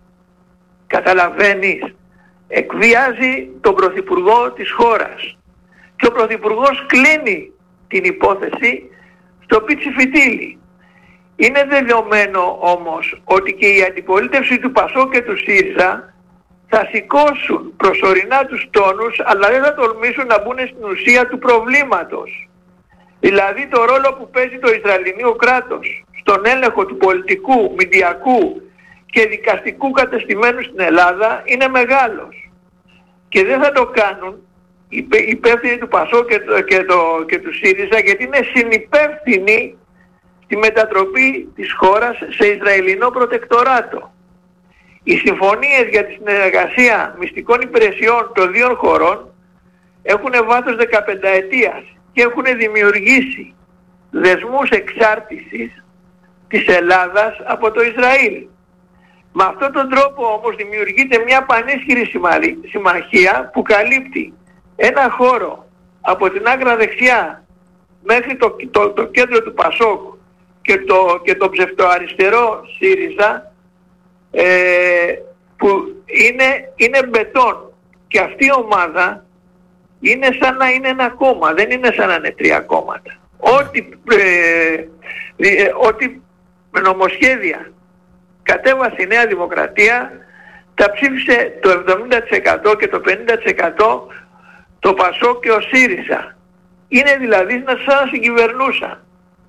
Καταλαβαίνεις, εκβιάζει τον Πρωθυπουργό της χώρας. Και ο Πρωθυπουργός κλείνει την υπόθεση στο πίτσι φιτίλι. Είναι δεδομένο όμως ότι και η αντιπολίτευση του ΠΑΣΟΚ και του ΣΥΡΙΖΑ θα σηκώσουν προσωρινά τους τόνους, αλλά δεν θα τολμήσουν να μπουν στην ουσία του προβλήματος. Δηλαδή το ρόλο που παίζει το Ισραηλινό κράτος στον έλεγχο του πολιτικού, μηντιακού και δικαστικού κατεστημένου στην Ελλάδα είναι μεγάλος. Και δεν θα το κάνουν οι υπεύθυνοι του ΠΑΣΟΚ και, το, και, το, και του ΣΥΡΙΖΑ, γιατί είναι συνυπεύθυνοι στη μετατροπή της χώρας σε Ισραηλινό προτεκτοράτο. Οι συμφωνίες για τη συνεργασία μυστικών υπηρεσιών των δύο χωρών έχουν βάθος δεκαπενταετίας και έχουν δημιουργήσει δεσμούς εξάρτησης της Ελλάδας από το Ισραήλ. Με αυτόν τον τρόπο όμως δημιουργείται μια πανίσχυρη συμμαχία που καλύπτει ένα χώρο από την άκρα δεξιά μέχρι το, το, το κέντρο του ΠΑΣΟΚ και το, και το ψευτοαριστερό ΣΥΡΙΖΑ, ε, που είναι, είναι μπετόν. Και αυτή η ομάδα είναι σαν να είναι ένα κόμμα, δεν είναι σαν να είναι τρία κόμματα. Ό,τι, ε, ε, ό,τι νομοσχέδια κατέβασε η Νέα Δημοκρατία τα ψήφισε το εβδομήντα τοις εκατό και το πενήντα τοις εκατό το ΠΑΣΟΚ και ο ΣΥΡΙΖΑ. Είναι δηλαδή σαν να συγκυβερνούσαν.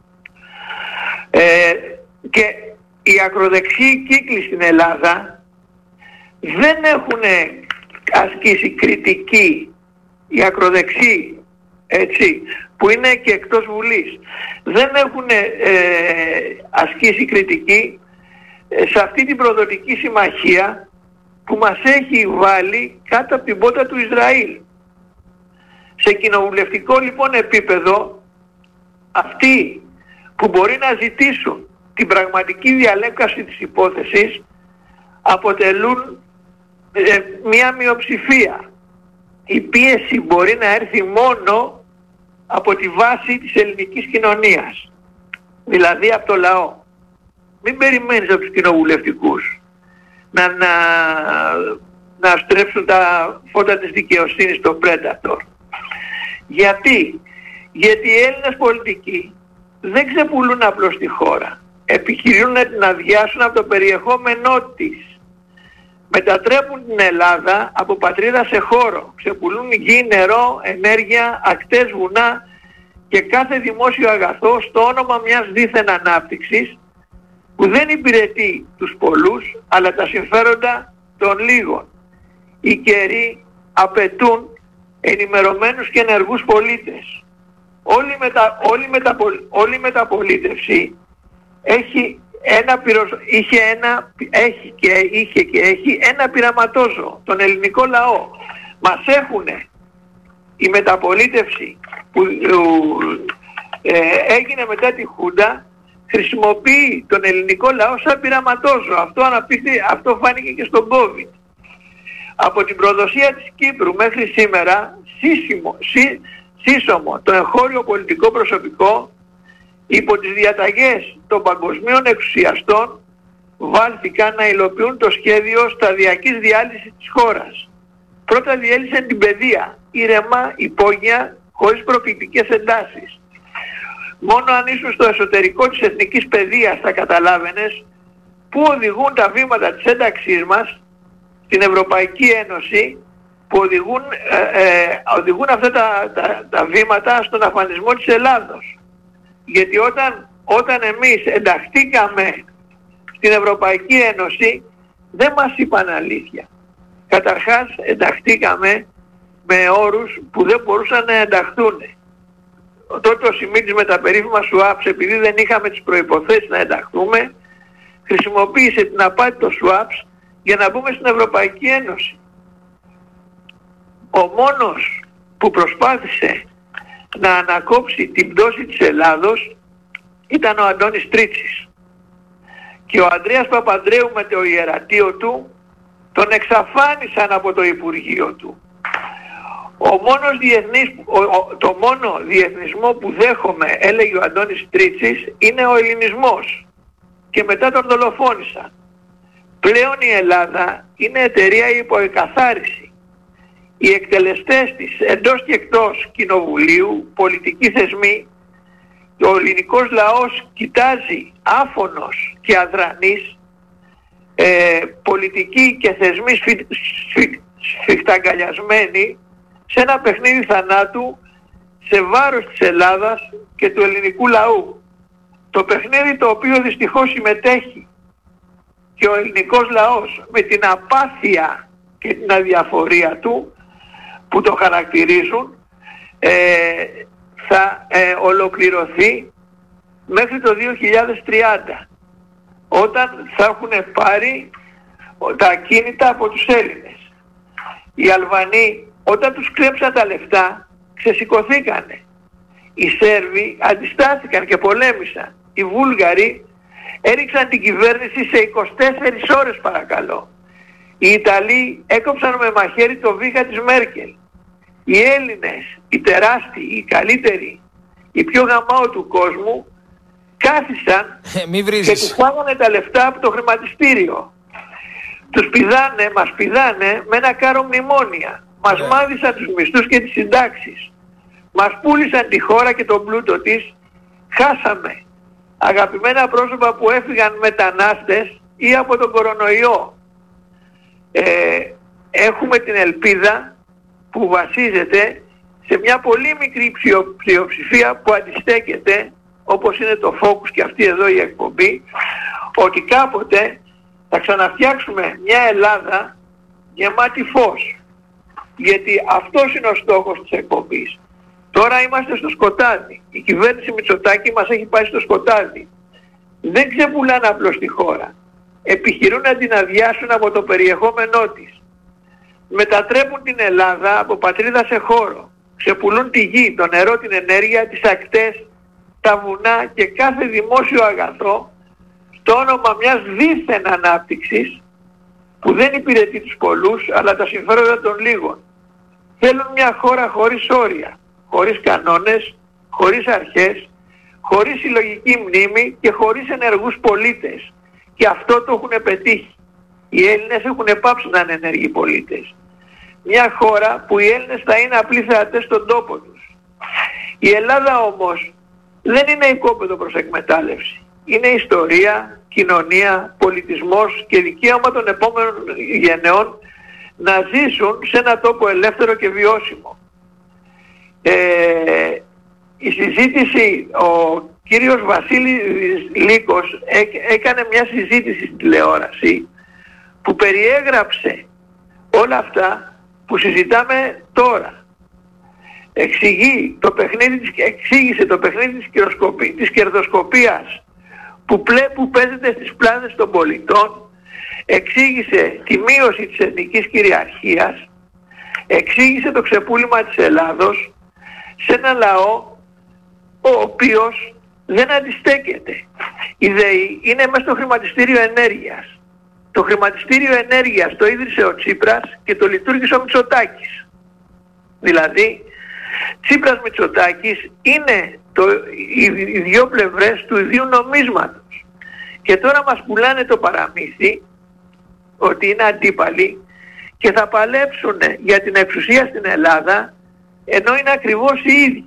Ε, και οι ακροδεξιοί κύκλοι στην Ελλάδα δεν έχουν ασκήσει κριτική, οι ακροδεξιοί, έτσι, που είναι και εκτός Βουλής, δεν έχουν ε, ασκήσει κριτική σε αυτή την προδοτική συμμαχία που μας έχει βάλει κάτω από την πότα του Ισραήλ. Σε κοινοβουλευτικό λοιπόν επίπεδο, αυτοί που μπορεί να ζητήσουν την πραγματική διαλέκαση της υπόθεσης αποτελούν ε, μια μειοψηφία. Η πίεση μπορεί να έρθει μόνο από τη βάση της ελληνικής κοινωνίας, δηλαδή από το λαό. Μην περιμένεις από τους κοινοβουλευτικούς να, να, να στρέψουν τα φώτα της δικαιοσύνης στο Predator. Γιατί? Γιατί οι Έλληνες πολιτικοί δεν ξεπουλούν απλώς τη χώρα. Επιχειρούν να την αδειάσουν από το περιεχόμενό της. Μετατρέπουν την Ελλάδα από πατρίδα σε χώρο. Ξεπουλούν γη, νερό, ενέργεια, ακτές, βουνά και κάθε δημόσιο αγαθό στο όνομα μιας δίθεν ανάπτυξης που δεν υπηρετεί τους πολλούς αλλά τα συμφέροντα των λίγων. Οι καιροί απαιτούν ενημερωμένους και ενεργούς πολίτες. Όλη, μετα, όλη, μεταπο, όλη μεταπολίτευση έχει ένα πυροσ... είχε ένα, έχει και είχε και έχει ένα πειραματόζωο, τον ελληνικό λαό. Μας έχουνε η μεταπολίτευση που ε, έγινε μετά τη Χούντα, χρησιμοποιεί τον ελληνικό λαό σαν πειραματόζωο. Αυτό, αναπτύχθη, αυτό φάνηκε και στον COVID. Από την προδοσία της Κύπρου μέχρι σήμερα, σύσσιμο, σύ, σύσσωμο το εγχώριο πολιτικό προσωπικό υπό τις διαταγές των παγκοσμίων εξουσιαστών βάλθηκαν να υλοποιούν το σχέδιο σταδιακής διάλυσης της χώρας. Πρώτα διέλυσαν την παιδεία, ήρεμα, υπόγεια, χωρίς προκλητικές εντάσεις. Μόνο αν ήσουν στο εσωτερικό της εθνικής παιδείας θα καταλάβαινες πού οδηγούν τα βήματα της ένταξής μας στην Ευρωπαϊκή Ένωση, που οδηγούν, ε, ε, οδηγούν αυτά τα, τα, τα βήματα στον αφανισμό της Ελλάδος. Γιατί όταν, όταν εμείς ενταχθήκαμε στην Ευρωπαϊκή Ένωση δεν μας είπαν αλήθεια. Καταρχάς ενταχθήκαμε με όρους που δεν μπορούσαν να ενταχθούν. Τότε ο Σιμίτης με τα περίφημα σουάπς, επειδή δεν είχαμε τις προϋποθέσεις να ενταχθούμε, χρησιμοποίησε την απάτη των σουάπς για να μπούμε στην Ευρωπαϊκή Ένωση. Ο μόνος που προσπάθησε να ανακόψει την πτώση της Ελλάδος ήταν ο Αντώνης Τρίτσης. Και ο Ανδρέας Παπανδρέου με το ιερατείο του τον εξαφάνισαν από το Υπουργείο του. Ο μόνος διεθνής, ο, ο, το μόνο διεθνισμό που δέχομαι, έλεγε ο Αντώνης Τρίτσης, είναι ο ελληνισμός. Και μετά τον δολοφόνησαν. Πλέον η Ελλάδα είναι εταιρεία υπό εκαθάριση. Οι εκτελεστές της εντός και εκτός κοινοβουλίου, πολιτικοί θεσμοί, ο ελληνικός λαός κοιτάζει άφωνος και αδρανής, ε, πολιτικοί και θεσμοί σφι, σφι, σφιχταγκαλιασμένοι σε ένα παιχνίδι θανάτου σε βάρος της Ελλάδας και του ελληνικού λαού. Το παιχνίδι το οποίο δυστυχώς συμμετέχει και ο ελληνικός λαός με την απάθεια και την αδιαφορία του που το χαρακτηρίζουν, ε, θα ε, ολοκληρωθεί μέχρι το δύο χιλιάδες τριάντα, όταν θα έχουν πάρει τα ακίνητα από τους Έλληνες. Οι Αλβανοί όταν τους κλέψαν τα λεφτά ξεσηκωθήκανε. Οι Σέρβοι αντιστάθηκαν και πολέμησαν. Οι Βούλγαροι έριξαν την κυβέρνηση σε είκοσι τέσσερις ώρες παρακαλώ. Οι Ιταλοί έκοψαν με μαχαίρι το βήχα της Μέρκελ. Οι Έλληνες, οι τεράστιοι, οι καλύτεροι, οι πιο γαμάω του κόσμου κάθισαν ε, και τους φάγανε τα λεφτά από το χρηματιστήριο. Τους πηδάνε, μας πηδάνε με ένα κάρο μνημόνια. Μας yeah. μάδισαν τους μισθούς και τις συντάξεις. Μας πούλησαν τη χώρα και τον πλούτο της. Χάσαμε αγαπημένα πρόσωπα που έφυγαν μετανάστες ή από τον κορονοϊό. Ε, έχουμε την ελπίδα που βασίζεται σε μια πολύ μικρή πλειοψηφία που αντιστέκεται, όπως είναι το Focus και αυτή εδώ η εκπομπή, ότι κάποτε θα ξαναφτιάξουμε μια Ελλάδα γεμάτη φως. Γιατί αυτός είναι ο στόχος της εκπομπής. Τώρα είμαστε στο σκοτάδι. Η κυβέρνηση Μητσοτάκη μας έχει πάει στο σκοτάδι. Δεν ξεπουλάνε απλώς τη χώρα. επιχειρούν να την αδειάσουν από το περιεχόμενό της. Μετατρέπουν την Ελλάδα από πατρίδα σε χώρο. Ξεπουλούν τη γη, το νερό, την ενέργεια, τις ακτές, τα βουνά και κάθε δημόσιο αγαθό στο όνομα μιας δίθεν ανάπτυξης που δεν υπηρετεί τους πολλούς αλλά τα συμφέροντα των λίγων. Θέλουν μια χώρα χωρίς όρια, χωρίς κανόνες, χωρίς αρχές, χωρίς συλλογική μνήμη και χωρίς ενεργούς πολίτες. Και αυτό το έχουν πετύχει. Οι Έλληνες έχουν πάψει να είναι ενεργοί πολίτες. Μια χώρα που οι Έλληνες θα είναι απλοί θεατές στον τόπο τους. Η Ελλάδα όμως δεν είναι οικόπεδο προς εκμετάλλευση. Είναι ιστορία, κοινωνία, πολιτισμός και δικαίωμα των επόμενων γενεών να ζήσουν σε ένα τόπο ελεύθερο και βιώσιμο. Ε, η συζήτηση, ο κύριος Βασίλης Λύκος έκανε μια συζήτηση στην τηλεόραση που περιέγραψε όλα αυτά που συζητάμε τώρα. Εξηγεί το παιχνίδι της, εξήγησε το παιχνίδι της, κυροσκοπή, της κερδοσκοπίας που, πλέ, που παίζεται στις πλάτες των πολιτών, εξήγησε τη μείωση της εθνικής κυριαρχίας, εξήγησε το ξεπούλημα της Ελλάδος σε ένα λαό ο οποίος δεν αντιστέκεται. Η ΔΕΗ είναι μέσα στο χρηματιστήριο ενέργειας. Το χρηματιστήριο ενέργειας το ίδρυσε ο Τσίπρας και το λειτουργήσε ο Μητσοτάκης. Δηλαδή, Τσίπρας Μητσοτάκης είναι το, οι, οι δύο πλευρές του ιδίου νομίσματος. Και τώρα μας πουλάνε το παραμύθι ότι είναι αντίπαλοι και θα παλέψουν για την εξουσία στην Ελλάδα ενώ είναι ακριβώς οι ίδιοι.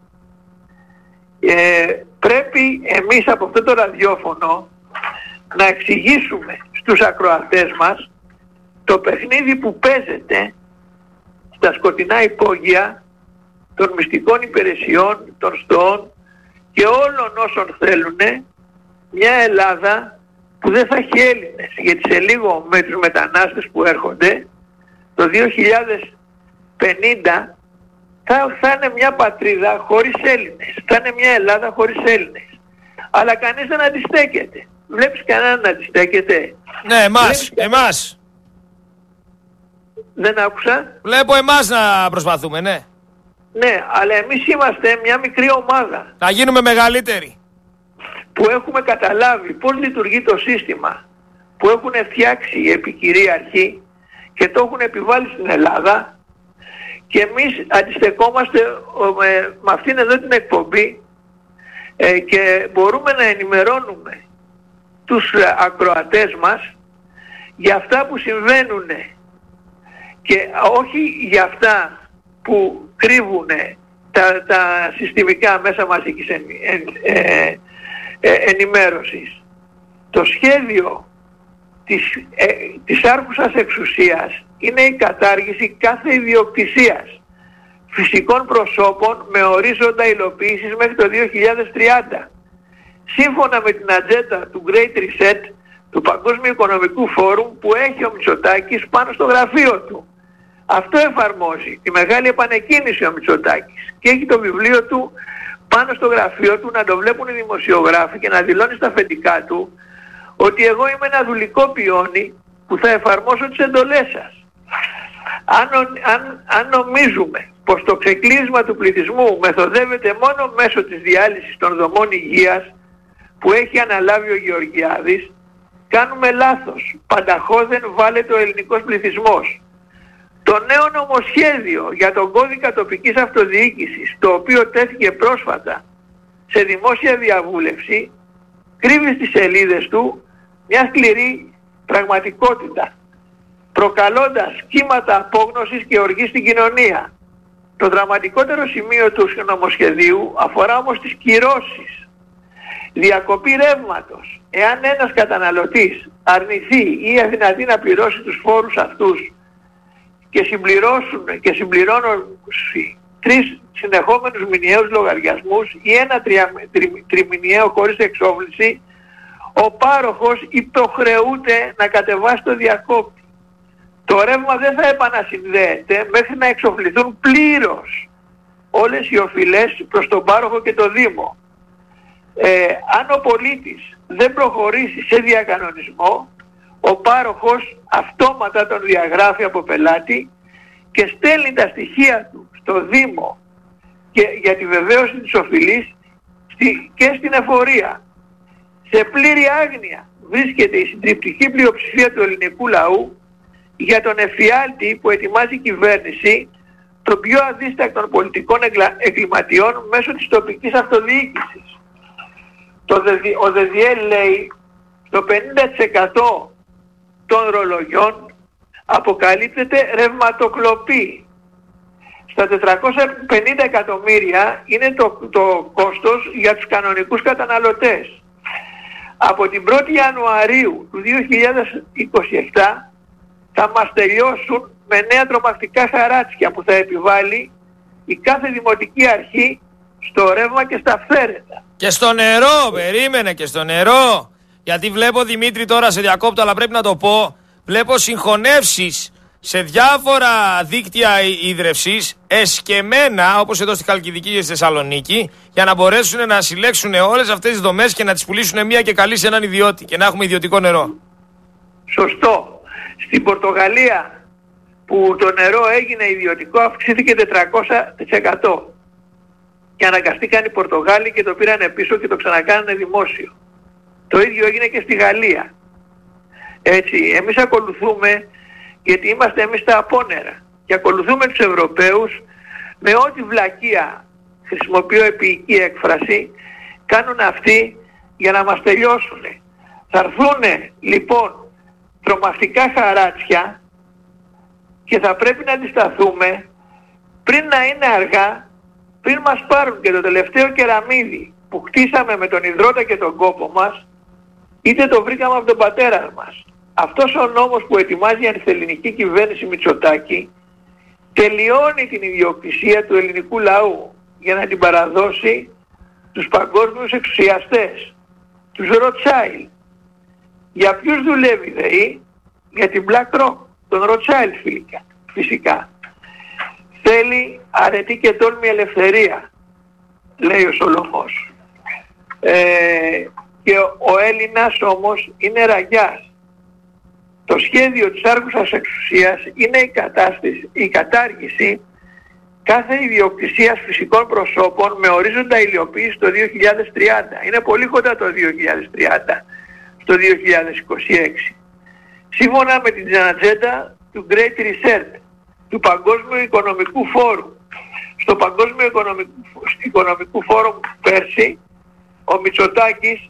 Ε, πρέπει εμείς από αυτό το ραδιόφωνο να εξηγήσουμε στους ακροατές μας το παιχνίδι που παίζεται στα σκοτεινά υπόγεια των μυστικών υπηρεσιών, των στοών και όλων όσων θέλουν μια Ελλάδα που δεν θα έχει Έλληνες, γιατί σε λίγο με τους μετανάστες που έρχονται το δύο χιλιάδες πενήντα θα, θα είναι μια πατρίδα χωρίς Έλληνες, θα είναι μια Ελλάδα χωρίς Έλληνες, αλλά κανείς δεν αντιστέκεται. Βλέπεις κανέναν να αντιστέκεται? Ναι, εμάς, εμάς. Δεν άκουσα. Βλέπω εμάς να προσπαθούμε, ναι. Ναι, αλλά εμείς είμαστε μια μικρή ομάδα. Να γίνουμε μεγαλύτεροι. Που έχουμε καταλάβει πώς λειτουργεί το σύστημα, που έχουν φτιάξει οι επικυρίαρχοι και το έχουν επιβάλει στην Ελλάδα και εμείς αντιστεκόμαστε με, με αυτήν εδώ την εκπομπή ε, και μπορούμε να ενημερώνουμε τους ακροατές μας για αυτά που συμβαίνουν και όχι για αυτά που κρύβουν τα, τα συστημικά μέσα μαζικής εν, εν, ε, ε, ενημέρωσης. Το σχέδιο της, ε, της άρχουσας εξουσίας είναι η κατάργηση κάθε ιδιοκτησίας φυσικών προσώπων με ορίζοντα υλοποίησης μέχρι το δύο χιλιάδες τριάντα. Σύμφωνα με την ατζέντα του Great Reset του Παγκόσμιου Οικονομικού Φόρουμ που έχει ο Μητσοτάκης πάνω στο γραφείο του. Αυτό εφαρμόζει τη μεγάλη επανεκκίνηση ο Μητσοτάκης και έχει το βιβλίο του πάνω στο γραφείο του να το βλέπουν οι δημοσιογράφοι και να δηλώνει στα αφεντικά του ότι εγώ είμαι ένα δουλικό πιόνι που θα εφαρμόσω τις εντολές σας. Αν, αν, αν νομίζουμε πως το ξεκλείσμα του πληθυσμού μεθοδεύεται μόνο μέσω της διάλυσης των δομών υγείας που έχει αναλάβει ο Γεωργιάδης, κάνουμε λάθος. Πανταχώδεν βάλεται ο ελληνικός πληθυσμός. Το νέο νομοσχέδιο για τον κώδικα τοπικής αυτοδιοίκησης, το οποίο τέθηκε πρόσφατα σε δημόσια διαβούλευση, κρύβει στις σελίδες του μια σκληρή πραγματικότητα, προκαλώντας κύματα απόγνωσης και οργή στην κοινωνία. Το δραματικότερο σημείο του νομοσχεδίου αφορά όμως τις κυρώσεις. Διακοπή ρεύματος. Εάν ένας καταναλωτής αρνηθεί ή αδυνατεί να πληρώσει τους φόρους αυτούς και συμπληρώσουν και συμπληρώνουν τρεις συνεχόμενους μηνιαίους λογαριασμούς ή ένα τρια, τρι, τριμηνιαίο χωρίς εξόφληση, ο πάροχος υποχρεούται να κατεβάσει το διακόπτη. Το ρεύμα δεν θα επανασυνδέεται μέχρι να εξοφληθούν πλήρως όλες οι οφειλές προς τον πάροχο και το Δήμο. Ε, αν ο πολίτης δεν προχωρήσει σε διακανονισμό, ο πάροχος αυτόματα τον διαγράφει από πελάτη και στέλνει τα στοιχεία του στο Δήμο και για τη βεβαίωση της οφειλής και στην εφορία. Σε πλήρη άγνοια βρίσκεται η συντριπτική πλειοψηφία του ελληνικού λαού για τον εφιάλτη που ετοιμάζει η κυβέρνηση των πιο αδίστακτων πολιτικών εγκληματιών μέσω της τοπικής αυτοδιοίκησης. Το, ο ΔΔΕ λέει το πενήντα τοις εκατό των ρολογιών αποκαλύπτεται ρευματοκλοπή. Στα τετρακόσια πενήντα εκατομμύρια είναι το, το κόστος για τους κανονικούς καταναλωτές. Από την πρώτη Ιανουαρίου του δύο χιλιάδες είκοσι επτά θα μας τελειώσουν με νέα τρομακτικά χαράτσια που θα επιβάλλει η κάθε δημοτική αρχή στο ρεύμα και στα φθέρετα. Και στο νερό, περίμενε, και στο νερό. Γιατί βλέπω, Δημήτρη, τώρα σε διακόπτω, αλλά πρέπει να το πω, βλέπω συγχωνεύσεις σε διάφορα δίκτυα ίδρευσης, εσκεμμένα, όπως εδώ στη Χαλκιδική και στη Θεσσαλονίκη, για να μπορέσουν να συλλέξουν όλες αυτές τις δομές και να τις πουλήσουν μία και καλή σε έναν ιδιώτη και να έχουμε ιδιωτικό νερό. Σωστό. Στην Πορτογαλία, που το νερό έγινε ιδιωτικό, αυξήθηκε τετρακόσια τοις εκατό. Και αναγκαστήκαν οι Πορτογάλοι και το πήραν πίσω και το ξανακάνανε δημόσιο. Το ίδιο έγινε και στη Γαλλία. Έτσι, εμείς ακολουθούμε, γιατί είμαστε εμείς τα απόνερα, και ακολουθούμε τους Ευρωπαίους με ό,τι βλακεία, χρησιμοποιώ επίοικη έκφραση, κάνουν αυτοί για να μας τελειώσουν. Θα έρθουν λοιπόν τρομακτικά χαράτσια και θα πρέπει να αντισταθούμε πριν να είναι αργά, πριν μας πάρουν και το τελευταίο κεραμίδι που χτίσαμε με τον υδρότα και τον κόπο μας, είτε το βρήκαμε από τον πατέρα μας. Αυτός ο νόμος που ετοιμάζει η ανθελληνική κυβέρνηση Μητσοτάκη τελειώνει την ιδιοκτησία του ελληνικού λαού για να την παραδώσει στους παγκόσμιους εξουσιαστές, τους Rothschild. Για ποιους δουλεύει ΔΕΗ? Για την BlackRock, τον Rothschild φυσικά. Θέλει αρετή και τόλμη ελευθερία, λέει ο Σολομός. Ε, και ο Έλληνας όμως είναι ραγιάς. Το σχέδιο της άρχουσας εξουσίας είναι η, κατάσταση, η κατάργηση κάθε ιδιοκτησίας φυσικών προσώπων με ορίζοντα υλοποίηση το δύο χιλιάδες τριάντα. Είναι πολύ κοντά το δύο χιλιάδες τριάντα, στο δύο χιλιάδες είκοσι έξι. Σύμφωνα με την ατζέντα του Great Reset, του Παγκόσμιου Οικονομικού Φόρου. Στο Παγκόσμιο Οικονομικού, Οικονομικού Φόρου πέρσι, ο Μητσοτάκης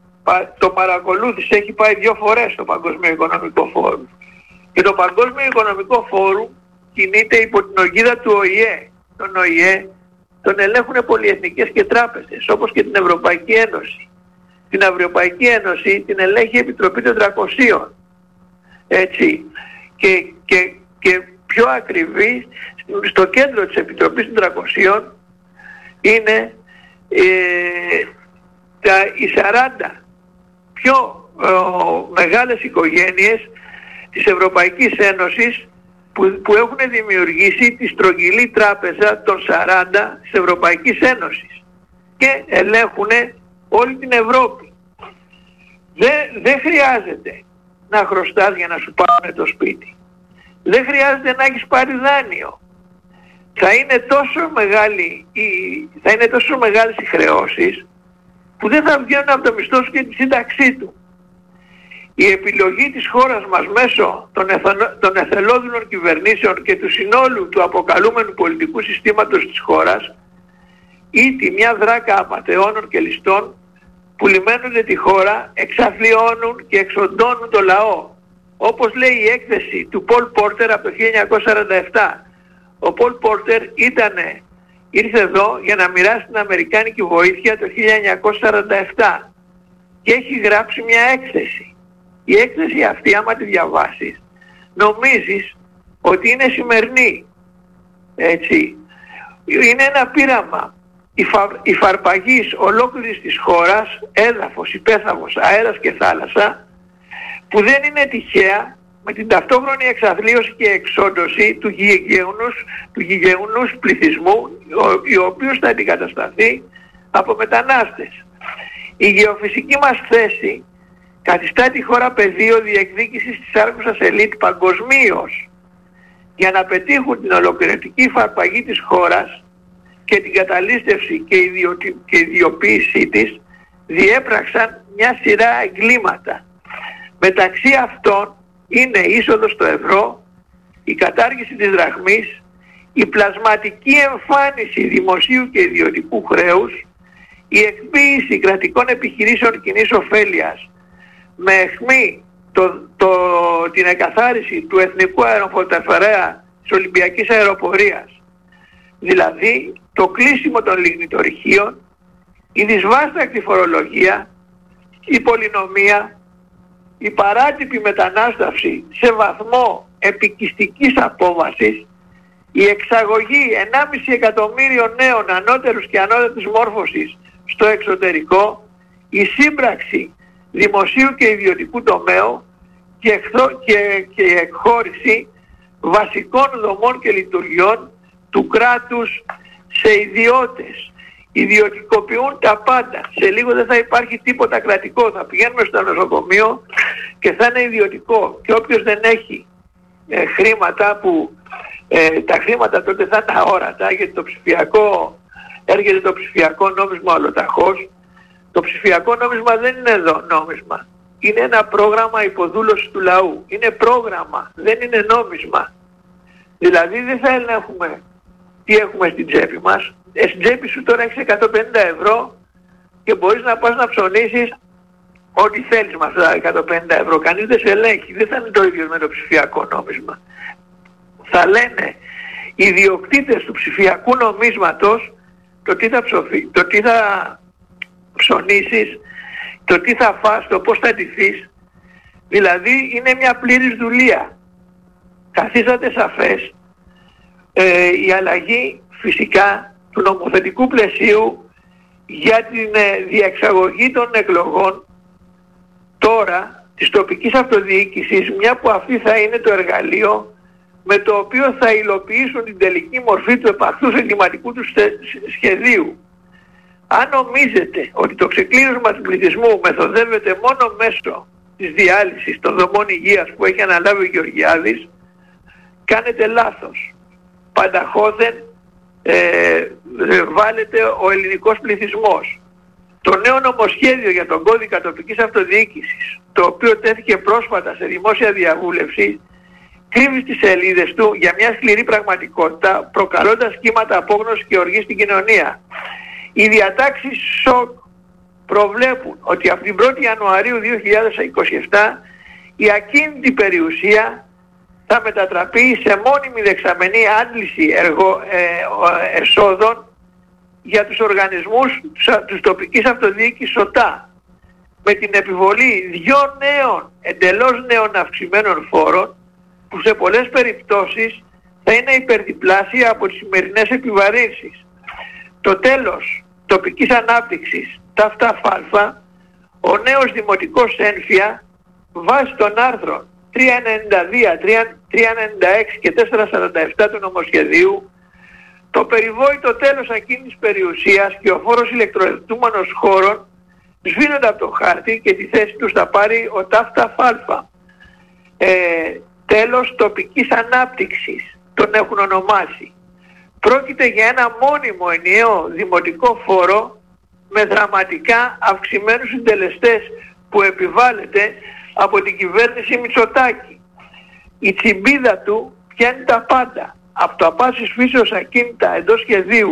το παρακολούθησε, έχει πάει δύο φορές στο Παγκόσμιο Οικονομικό Φόρου. Και το Παγκόσμιο Οικονομικό Φόρου κινείται υπό την ογίδα του ΟΗΕ. Τον ΟΗΕ τον ελέγχουν πολυεθνικές και τράπεζες, όπως και την Ευρωπαϊκή Ένωση. Την Ευρωπαϊκή Ένωση την ελέγχει η Επιτροπή των τριακοσίων. Έτσι. Και, και, και πιο ακριβή, στο κέντρο της Επιτροπής των τριακοσίων είναι ε, τα, οι σαράντα πιο ε, μεγάλες οικογένειες της Ευρωπαϊκής Ένωσης που, που έχουν δημιουργήσει τη στρογγυλή τράπεζα των σαράντα της Ευρωπαϊκής Ένωσης και ελέγχουν όλη την Ευρώπη. Δεν, δεν χρειάζεται να χρωστάς για να σου πάρουν το σπίτι. Δεν χρειάζεται να έχεις πάρει δάνειο. Θα είναι τόσο, μεγάλη, θα είναι τόσο μεγάλες οι χρεώσεις που δεν θα βγαίνουν από το μισθό σου και τη σύνταξή του. Η επιλογή της χώρας μας μέσω των, εθανο, των εθελόδουλων κυβερνήσεων και του συνόλου του αποκαλούμενου πολιτικού συστήματος της χώρας ήτι μια δράκα απατεώνων και ληστών που λιμένονται τη χώρα, εξαθλιώνουν και εξοντώνουν το λαό. Όπως λέει η έκθεση του Πολ Πόρτερ από το χίλια εννιακόσια σαράντα επτά. Ο Πολ Πόρτερ ήτανε, ήρθε εδώ για να μοιράσει την αμερικάνικη βοήθεια το χίλια εννιακόσια σαράντα επτά και έχει γράψει μια έκθεση. Η έκθεση αυτή, άμα τη διαβάσεις, νομίζεις ότι είναι σημερινή. Έτσι. Είναι ένα πείραμα υφαρπαγής ολόκληρης της χώρας, έδαφος, υπέθαφος, αέρας και θάλασσα, που δεν είναι τυχαία, με την ταυτόχρονη εξαθλίωση και εξόντωση του γηγεουνούς, του γηγεουνούς πληθυσμού, ο, ο οποίος θα αντικατασταθεί από μετανάστες. Η γεωφυσική μας θέση καθιστά τη χώρα πεδίο διεκδίκησης της άρχουσας ελίτ παγκοσμίως. Για να πετύχουν την ολοκληρωτική υφαρπαγή της χώρας και την καταλήστευση και, ιδιοτι... και ιδιοποίησή της, διέπραξαν μια σειρά εγκλήματα. Μεταξύ αυτών είναι η είσοδος στο ευρώ, η κατάργηση της δραχμής, η πλασματική εμφάνιση δημοσίου και ιδιωτικού χρέους, η εκποίηση κρατικών επιχειρήσεων κοινής ωφέλειας με αιχμή το, το, την εκαθάριση του εθνικού αεροπορταφορέα της Ολυμπιακής Αεροπορίας, δηλαδή το κλείσιμο των λιγνητορυχείων, η δυσβάστακτη φορολογία, η πολυνομία, η παράτυπη μετανάστευση σε βαθμό επικιστικής απόβασης, η εξαγωγή ενάμιση εκατομμύριο νέων ανώτερους και ανώτατης μόρφωσης στο εξωτερικό, η σύμπραξη δημοσίου και ιδιωτικού τομέου και, εκθό, και, και εκχώρηση βασικών δομών και λειτουργιών του κράτους σε ιδιώτες. Ιδιωτικοποιούν τα πάντα. Σε λίγο δεν θα υπάρχει τίποτα κρατικό. Θα πηγαίνουμε στο νοσοκομείο και θα είναι ιδιωτικό. Και όποιος δεν έχει ε, χρήματα που ε, τα χρήματα τότε θα είναι αόρατα, γιατί το ψηφιακό, έρχεται το ψηφιακό νόμισμα ολοταχώς. Το ψηφιακό νόμισμα δεν είναι εδώ νόμισμα. Είναι ένα πρόγραμμα υποδούλωσης του λαού. Είναι πρόγραμμα, δεν είναι νόμισμα. Δηλαδή δεν θα ελέγχουμε τι έχουμε στην τσέπη μας. Ε, στην τσέπη σου τώρα έχεις εκατόν πενήντα ευρώ και μπορείς να πας να ψωνίσεις ό,τι θέλεις με αυτά τα εκατόν πενήντα ευρώ. Κανείς δεν σε ελέγχει. Δεν θα είναι το ίδιο με το ψηφιακό νόμισμα. Θα λένε οι ιδιοκτήτες του ψηφιακού νομίσματος το τι θα, ψοφεί, το τι θα ψωνίσεις, το τι θα φας, το πώς θα ντυθείς. Δηλαδή είναι μια πλήρης δουλεία. Καθίσατε σαφές ε, η αλλαγή φυσικά του νομοθετικού πλαισίου για την ε, διεξαγωγή των εκλογών τώρα της τοπικής αυτοδιοίκησης, μια που αυτή θα είναι το εργαλείο με το οποίο θα υλοποιήσουν την τελική μορφή του επαχθούς εγκληματικού του σχεδίου. Αν νομίζετε ότι το ξεκλείδωσμα του πληθυσμού μεθοδεύεται μόνο μέσω της διάλυσης των δομών υγείας που έχει αναλάβει ο Γεωργιάδης, κάνετε λάθος. Πανταχώδεν ε, βάλετε ο ελληνικός πληθυσμός. Το νέο νομοσχέδιο για τον κώδικα τοπικής αυτοδιοίκησης, το οποίο τέθηκε πρόσφατα σε δημόσια διαβούλευση, κρύβει στις σελίδες του για μια σκληρή πραγματικότητα, προκαλώντας κύματα απόγνωσης και οργή στην κοινωνία. Οι διατάξεις ΣΟΚ προβλέπουν ότι από την πρώτη Ιανουαρίου δύο χιλιάδες είκοσι επτά η ακίνητη περιουσία θα μετατραπεί σε μόνιμη δεξαμενή άντληση εργο, ε, εσόδων για τους οργανισμούς της τοπικής αυτοδιοίκησης ΟΤΑ, με την επιβολή δυο νέων, εντελώς νέων αυξημένων φόρων που σε πολλές περιπτώσεις θα είναι υπερδιπλάσια από τις σημερινές επιβαρύνσεις. Το τέλος τοπικής ανάπτυξης, ταύτα φάλφα, ο νέος δημοτικός ένφια, βάσει των άρθρων τριακόσια ενενήντα δύο, τριακόσια ενενήντα έξι και τετρακόσια σαράντα επτά του νομοσχεδίου, το περιβόητο τέλος ακίνητης περιουσίας και ο φόρος ηλεκτροδοτούμενος χώρων σβήνονται από το χάρτη και τη θέση τους θα πάρει ο ταύτα φάλφα. Ε, τέλος τοπικής ανάπτυξης τον έχουν ονομάσει. Πρόκειται για ένα μόνιμο ενιαίο δημοτικό φόρο με δραματικά αυξημένους συντελεστές που επιβάλλεται από την κυβέρνηση Μητσοτάκη. Η τσιμπίδα του πιάνει τα πάντα, από το απάσης φύσεως ακίνητα εντός σχεδίου,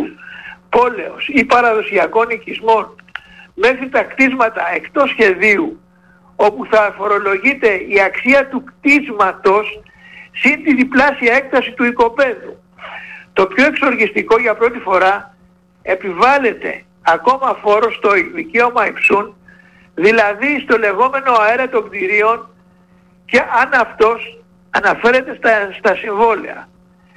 πόλεως ή παραδοσιακών οικισμών, μέχρι τα κτίσματα εκτός σχεδίου, όπου θα φορολογείται η αξία του κτίσματος συν τη διπλάσια έκταση του οικοπαίδου. Το πιο εξοργιστικό, για πρώτη φορά επιβάλλεται ακόμα φόρο στο δικαίωμα υψούν, δηλαδή στο λεγόμενο αέρα των κτηρίων, και αν αυτός αναφέρεται στα, στα συμβόλαια.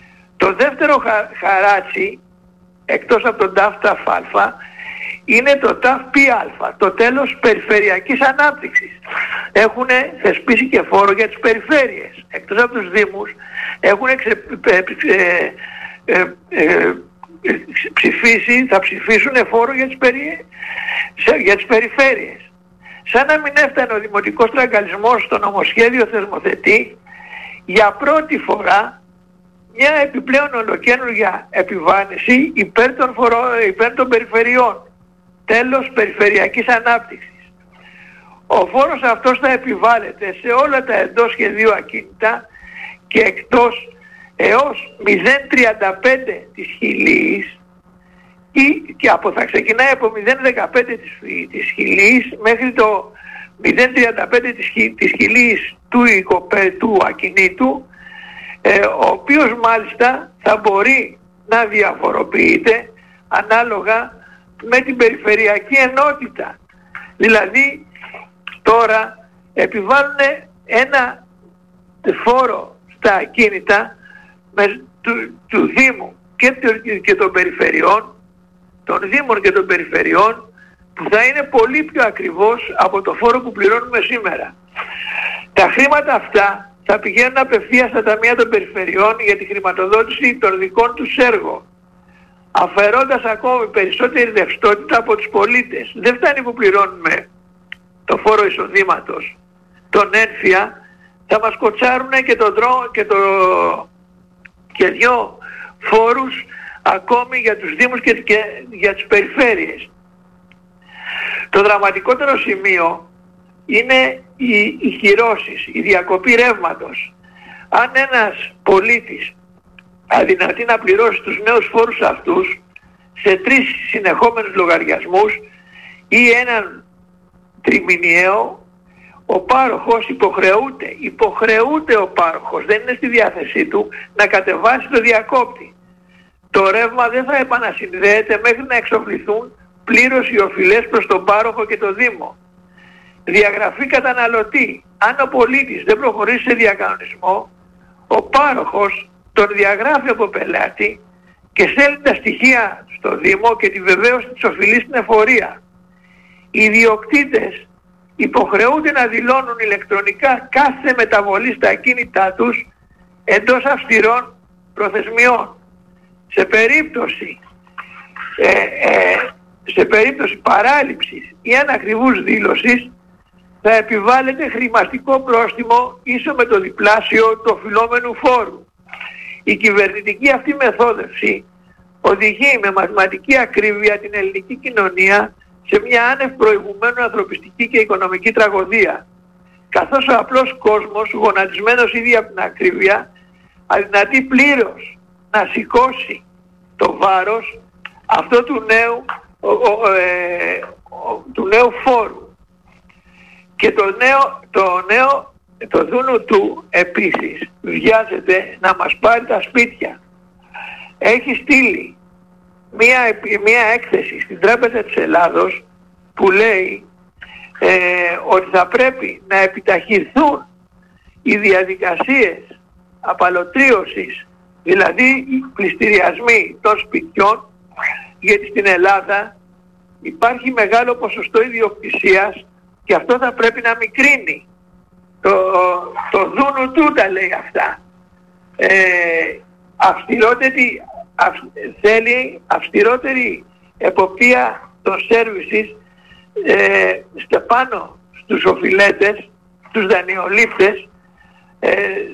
Το δεύτερο χα, χαράτσι, εκτός από τον ταύτα φάλφα, είναι το ΤΑΦ-ΠΑ, το τέλος περιφερειακής ανάπτυξης. Έχουν θεσπίσει και φόρο για τις περιφέρειες. Εκτός από τους δήμους έχουν εξε, ε, ε, ε, ε, ψηφίσει, θα ψηφίσουν φόρο για τις, περι, σε, για τις περιφέρειες. σαν να μην έφτανε ο δημοτικός τραγκαλισμός στο νομοσχέδιο θεσμοθετεί για πρώτη φορά μια επιπλέον ολοκαίνουργια επιβάρυνση υπέρ των, φορο... υπέρ των περιφερειών. Τέλος περιφερειακής ανάπτυξης. Ο φόρος αυτός θα επιβάλλεται σε όλα τα εντός σχεδίου ακίνητα και εκτός έως μηδέν κόμμα τριάντα πέντε της χιλίης ή και από, θα ξεκινάει από μηδέν κόμμα δεκαπέντε της, της χιλίης μέχρι το μηδέν κόμμα τριάντα πέντε της, της χιλίης του, οικοπέ, του ακινήτου, ε, ο οποίος μάλιστα θα μπορεί να διαφοροποιείται ανάλογα με την περιφερειακή ενότητα. Δηλαδή τώρα επιβάλλουν ένα φόρο στα ακίνητα με, του, του Δήμου και, και των περιφερειών, των Δήμων και των περιφερειών, που θα είναι πολύ πιο ακριβώς από το φόρο που πληρώνουμε σήμερα. Τα χρήματα αυτά θα πηγαίνουν απευθείας στα ταμεία των περιφερειών για τη χρηματοδότηση των δικών τους έργων, αφαιρώντας ακόμη περισσότερη ρευστότητα από τους πολίτες. Δεν φτάνει που πληρώνουμε το φόρο εισοδήματος, τον ένφια, θα μας κοτσάρουν και το δρόμο και, το... και δυο φόρους ακόμη για τους Δήμους και, και για τις περιφέρειες. Το δραματικότερο σημείο είναι οι, οι κυρώσεις, η διακοπή ρεύματος. Αν ένας πολίτης αδυνατεί να πληρώσει τους νέους φόρους αυτούς σε τρεις συνεχόμενους λογαριασμούς ή έναν τριμηνιαίο, ο πάροχος υποχρεούται, υποχρεούται ο πάροχος, δεν είναι στη διάθεσή του, να κατεβάσει το διακόπτη. Το ρεύμα δεν θα επανασυνδέεται μέχρι να εξοφληθούν πλήρως οι οφειλές προς τον πάροχο και το Δήμο. Διαγραφή καταναλωτή. Αν ο πολίτης δεν προχωρήσει σε διακανονισμό, ο πάροχος τον διαγράφει από πελάτη και στέλνει τα στοιχεία στο Δήμο και τη βεβαίωση της οφειλής στην εφορία. Οι ιδιοκτήτες υποχρεούνται να δηλώνουν ηλεκτρονικά κάθε μεταβολή στα ακίνητά τους εντός αυστηρών προθεσμιών. Σε περίπτωση, ε, ε, σε περίπτωση παράληψης ή ανακριβούς δήλωσης θα επιβάλλεται χρηματικό πρόστιμο ίσο με το διπλάσιο του οφειλόμενου φόρου. Η κυβερνητική αυτή μεθόδευση οδηγεί με μαθηματική ακρίβεια την ελληνική κοινωνία σε μια άνευ προηγουμένου ανθρωπιστική και οικονομική τραγωδία, καθώς ο απλός κόσμος, γονατισμένος ήδη από την ακρίβεια, αδυνατεί πλήρως να σηκώσει το βάρος αυτό του νέου, ο, ο, ε, ο, του νέου φόρου. Και το νέο, το νέο, το δούνου του επίσης βιάζεται να μας πάρει τα σπίτια. Έχει στείλει μία, μία έκθεση στην Τράπεζα της Ελλάδος που λέει ε, ότι θα πρέπει να επιταχυνθούν οι διαδικασίες απαλωτρίωσης, δηλαδή οι πληστηριασμοί των σπιτιών, γιατί στην Ελλάδα υπάρχει μεγάλο ποσοστό ιδιοκτησίας και αυτό θα πρέπει να μικρύνει. Το, το δούνου του τα λέει αυτά. Ε, αυστηρότερη, αυ, θέλει αυστηρότερη εποπτεία των services ε, στα πάνω στους οφειλέτες, τους δανειολήπτες, ε,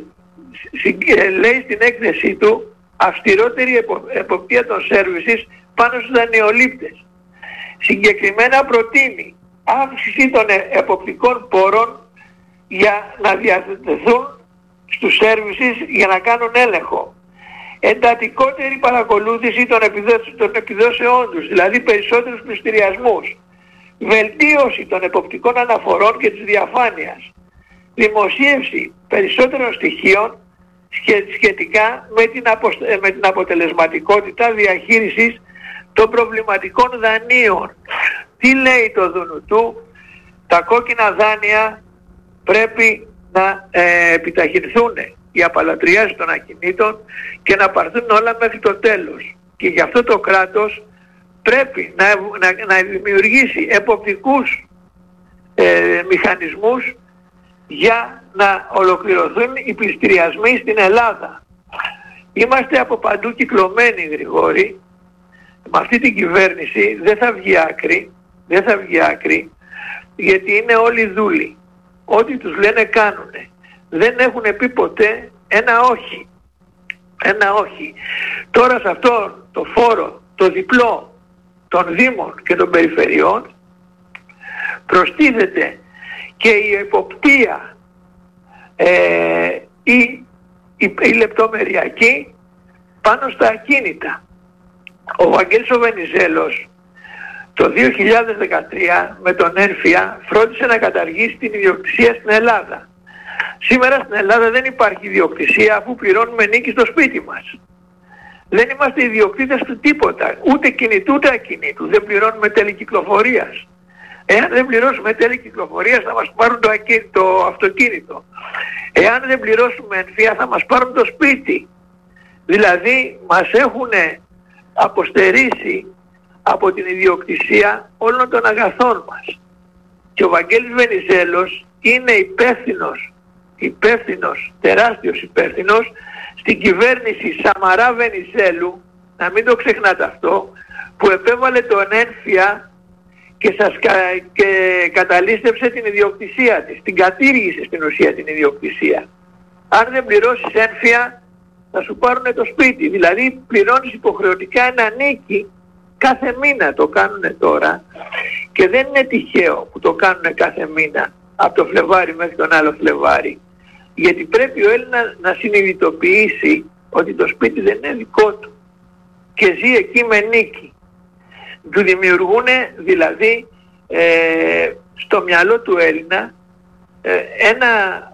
ε, λέει στην έκθεσή του αυστηρότερη επο, εποπτεία των services πάνω στους δανειολήπτες. Συγκεκριμένα προτείνει αύξηση των εποπτικών πόρων για να διαθεθούν στους services για να κάνουν έλεγχο. Εντατικότερη παρακολούθηση των, των επιδόσεών τους, δηλαδή περισσότερους πληστηριασμούς. Βελτίωση των εποπτικών αναφορών και της διαφάνειας. Δημοσίευση περισσότερων στοιχείων σχετικά με την, αποσ... με την αποτελεσματικότητα διαχείρισης των προβληματικών δανείων. Τι λέει το δούνου του? Τα κόκκινα δάνεια πρέπει να ε, επιταχυνθούν, οι απαλατριάσεις των ακινήτων, και να πάρθουν όλα μέχρι το τέλος. Και γι' αυτό το κράτος πρέπει να, να, να δημιουργήσει εποπτικούς ε, μηχανισμούς για να ολοκληρωθούν οι πληστηριασμοί στην Ελλάδα. Είμαστε από παντού κυκλωμένοι, Γρηγόρη. Με αυτή την κυβέρνηση δεν θα βγει άκρη, δεν θα βγει άκρη. γιατί είναι όλοι δούλοι. Ό,τι τους λένε κάνουνε. Δεν έχουν πει ποτέ ένα όχι. Ένα όχι. Τώρα σε αυτό το φόρο, το διπλό των Δήμων και των Περιφερειών προστίθεται και η εποπτεία ε, η, η, η λεπτομεριακή πάνω στα ακίνητα. Ο Βαγγέλης ο Βενιζέλος το δύο χιλιάδες δεκατρία με τον Ένφια φρόντισε να καταργήσει την ιδιοκτησία στην Ελλάδα. Σήμερα στην Ελλάδα δεν υπάρχει ιδιοκτησία αφού πληρώνουμε νίκη στο σπίτι μας. Δεν είμαστε ιδιοκτήτες του τίποτα, ούτε κινητού ούτε ακινήτου. Δεν πληρώνουμε τέλη κυκλοφορίας. Εάν δεν πληρώσουμε τέλη κυκλοφορίας θα μας πάρουν το, ακι... το αυτοκίνητο. Εάν δεν πληρώσουμε Ένφια θα μας πάρουν το σπίτι. Δηλαδή μας έχουν αποστερήσει από την ιδιοκτησία όλων των αγαθών μας. Και ο Βαγγέλης Βενιζέλος είναι υπεύθυνος, υπεύθυνος, τεράστιος υπεύθυνος στην κυβέρνηση Σαμαρά Βενιζέλου, να μην το ξεχνάτε αυτό, που επέβαλε τον Ένφια και, σας κα... και καταλήστεψε την ιδιοκτησία της, την κατήργησε στην ουσία την ιδιοκτησία. Αν δεν πληρώσεις Ένφια θα σου πάρουν το σπίτι, δηλαδή πληρώνεις υποχρεωτικά ένα νίκη κάθε μήνα, το κάνουν τώρα και δεν είναι τυχαίο που το κάνουν κάθε μήνα από το Φλεβάρι μέχρι τον άλλο Φλεβάρι, γιατί πρέπει ο Έλληνας να συνειδητοποιήσει ότι το σπίτι δεν είναι δικό του και ζει εκεί με νίκη. Του δημιουργούν δηλαδή ε, στο μυαλό του Έλληνα ε, ένα,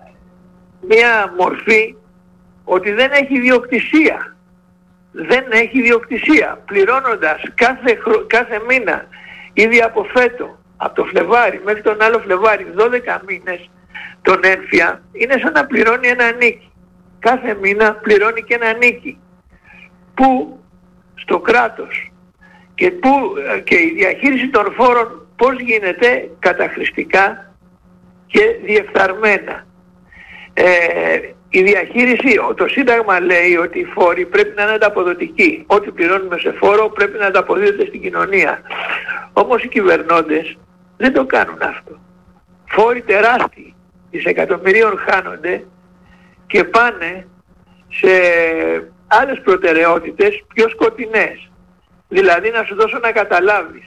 μια μορφή ότι δεν έχει ιδιοκτησία. Δεν έχει ιδιοκτησία. Πληρώνοντας κάθε, χρο... κάθε μήνα ήδη από φέτο, από το Φλεβάρι μέχρι τον άλλο Φλεβάρι, δώδεκα μήνες τον Ένφια, είναι σαν να πληρώνει ένα νίκη. Κάθε μήνα πληρώνει και ένα νίκη. Που στο κράτος και, που, και η διαχείριση των φόρων πώς γίνεται καταχρηστικά και διεφθαρμένα. Ε, η διαχείριση, το Σύνταγμα λέει ότι οι φόροι πρέπει να είναι ανταποδοτικοί. Ό,τι πληρώνουμε σε φόρο πρέπει να ανταποδίδεται στην κοινωνία. Όμως οι κυβερνώντες δεν το κάνουν αυτό. Φόροι τεράστιοι, δισεκατομμυρίων χάνονται και πάνε σε άλλες προτεραιότητες πιο σκοτεινές. Δηλαδή να σου δώσω να καταλάβεις.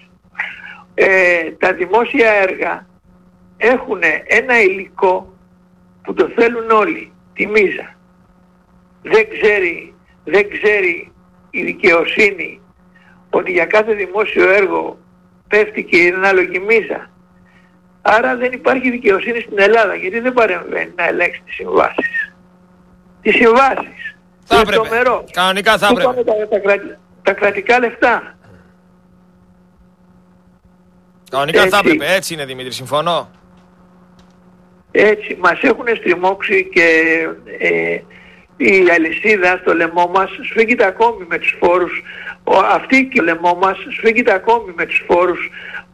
Ε, τα δημόσια έργα έχουν ένα υλικό που το θέλουν όλοι, τη μίζα. Δεν ξέρει, δεν ξέρει η δικαιοσύνη ότι για κάθε δημόσιο έργο πέφτει και η ανάλογη μίζα. Άρα δεν υπάρχει δικαιοσύνη στην Ελλάδα, γιατί δεν παρεμβαίνει να ελέγξει τις συμβάσεις. Τις συμβάσεις. Θα έπρεπε. Κανονικά θα έπρεπε. Τα, τα, κρατη, τα κρατικά λεφτά. Κανονικά έτσι θα έπρεπε. Έτσι είναι, Δημήτρη, συμφωνώ. Έτσι, μας έχουν στριμώξει και ε, η αλυσίδα στο λαιμό μας σφίγγεται ακόμη με τους φόρους. Ο, αυτή και ο λαιμό μας σφίγγεται ακόμη με τους φόρους